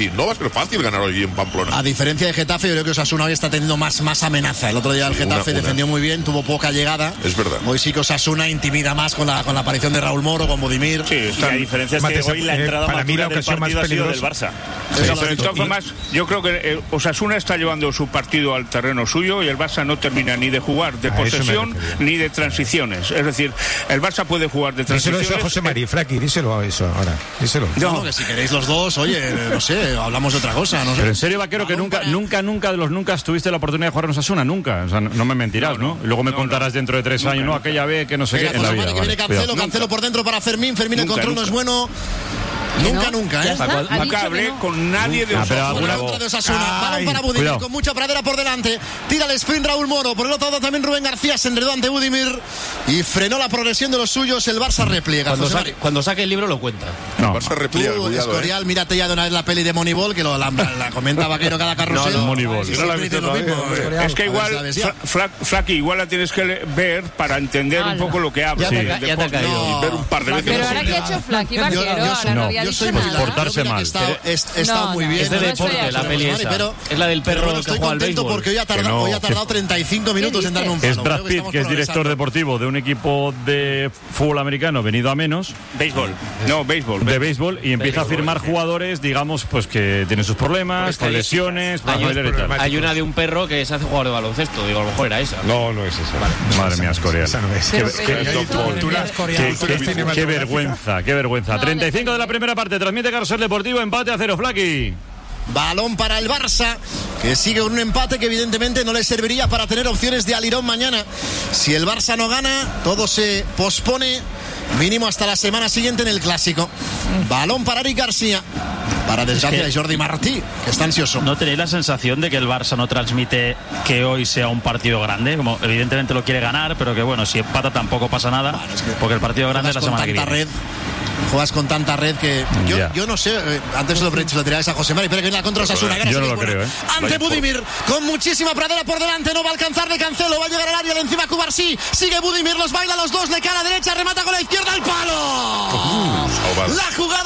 y no va a ser fácil ganar hoy en Pamplona. A diferencia de Getafe, yo creo que Osasuna hoy está teniendo más, más amenaza. El otro día el Getafe una, una. defendió muy bien, tuvo poca llegada. Es verdad. Hoy sí que Osasuna intimida más con la, con la aparición de Raúl Moro, con Budimir. Sí, está. La diferencia es que hoy la entrada para más mí la dura del ocasión partido más ha sido del peligrosa. Barça. Sí, Pero sí, de todas sí. formas, yo creo que eh, Osasuna está llevando su partido al terreno suyo y el Barça no termina ni de jugar de A eso me posesión refería. ni de transiciones. Es decir, el Barça puede jugar de Díselo transiciones. eso a José María, Fraki, díselo a eso ahora. Díselo. No, no, que si queréis los dos, oye, no sé, hablamos de otra cosa. No sé. Pero en serio, Vaquero, que nunca, nunca, nunca de los nunca tuviste la oportunidad de jugar en Osasuna, nunca. O sea, no, no me mentirás, ¿no? Y luego me no, contarás no. dentro de tres Nunca, años, no, nunca. aquella vez que no sé Venga, qué en la José vida. Mari, que viene Vale, Cancelo, cuidado. Cancelo por dentro para Fermín, Fermín el Nunca, control no nunca. es bueno. Nunca, no? nunca, Ya ¿eh? está, ha Nunca dicho hablé que no. con nadie de Ah, pero Osasuna. alguna- Contra de Osasuna. Balón Ay, para Budimir cuidado. con mucha pradera por delante. Tira el sprint Raúl Moro. Por el otro lado también Rubén García se enredó ante Budimir y frenó la progresión de los suyos. El Barça repliega. Cuando José saque, Mari. cuando saque el libro lo cuenta. No. Barça repliega, Tú, cuidado, Escorial, ¿eh? mírate ya de una vez la peli de Moneyball, que lo, la, la comenta Vaquero cada carrusel. No, no, Moneyball. Sí, Yo no la he siempre visto dicen lo todavía, mismo. hombre. Es que A ver, igual, ¿sabes ya? Fra- Fra- Flaki, igual la tienes que le- ver para entender un Ala. poco lo que habla. Ya te del ha ca- ya te ha deporte. caído. Y ver un par de veces. Pero la ahora que ha posibilidad. hecho Flaky Yo, Vaquero, yo ahora soy, no había yo dicho soy muy nada. largo. Portarse Yo mira que mal. he estado, he, he estado No, muy no, bien. Es de no deporte, estoy la así. peli José Mari, esa. pero- Es la del pero perro bueno, que estoy juega al contento béisbol. porque hoy ha Que tardado, no, hoy ha tardado que- treinta y cinco minutos en darle un Es palo. Brad Creo que Pitt, estamos que es director progresando. deportivo de un equipo de fútbol americano venido a menos, Béisbol. No, béisbol. de béisbol, y empieza a firmar jugadores, digamos, pues que tienen sus problemas, con lesiones, Hay, problemas y tal. hay una de un perro que se hace jugador de baloncesto. Digo, a lo mejor era esa. No, no es eso. Madre mía, Escorial. Esa no es. Pero, Qué- pero, qué- esto- Cultura Qué, escorial, qué- cultura qué cinematográfica. vergüenza, qué vergüenza. No, treinta y cinco depende. de la primera parte, transmite Carrusel Deportivo, empate a cero, Flaky. Balón para el Barça, que sigue con un empate que evidentemente no le serviría para tener opciones de alirón mañana. Si el Barça no gana, todo se pospone mínimo hasta la semana siguiente en el Clásico. Balón para Eric García. Para desgracia Es que- de Jordi Martí, que está ansioso. ¿No tenéis la sensación de que el Barça no transmite que hoy sea un partido grande? Como evidentemente lo quiere ganar, pero que bueno, si empata tampoco pasa nada, porque el partido grande es la Juegas con semana que tanta viene. red, juegas con tanta red que yo, Ya. yo no sé, eh, antes se lo, se lo tiráis a José Mari, pero que viene la contra Osasuna. Yo no lo creo, ¿eh? Ante Vaya Budimir, con muchísima pradera por delante, no va a alcanzarle Cancelo, va a llegar al área de encima Cubarsí, sigue Budimir, los baila los dos, le cara derecha, remata con la izquierda al palo. Salvado. La jugada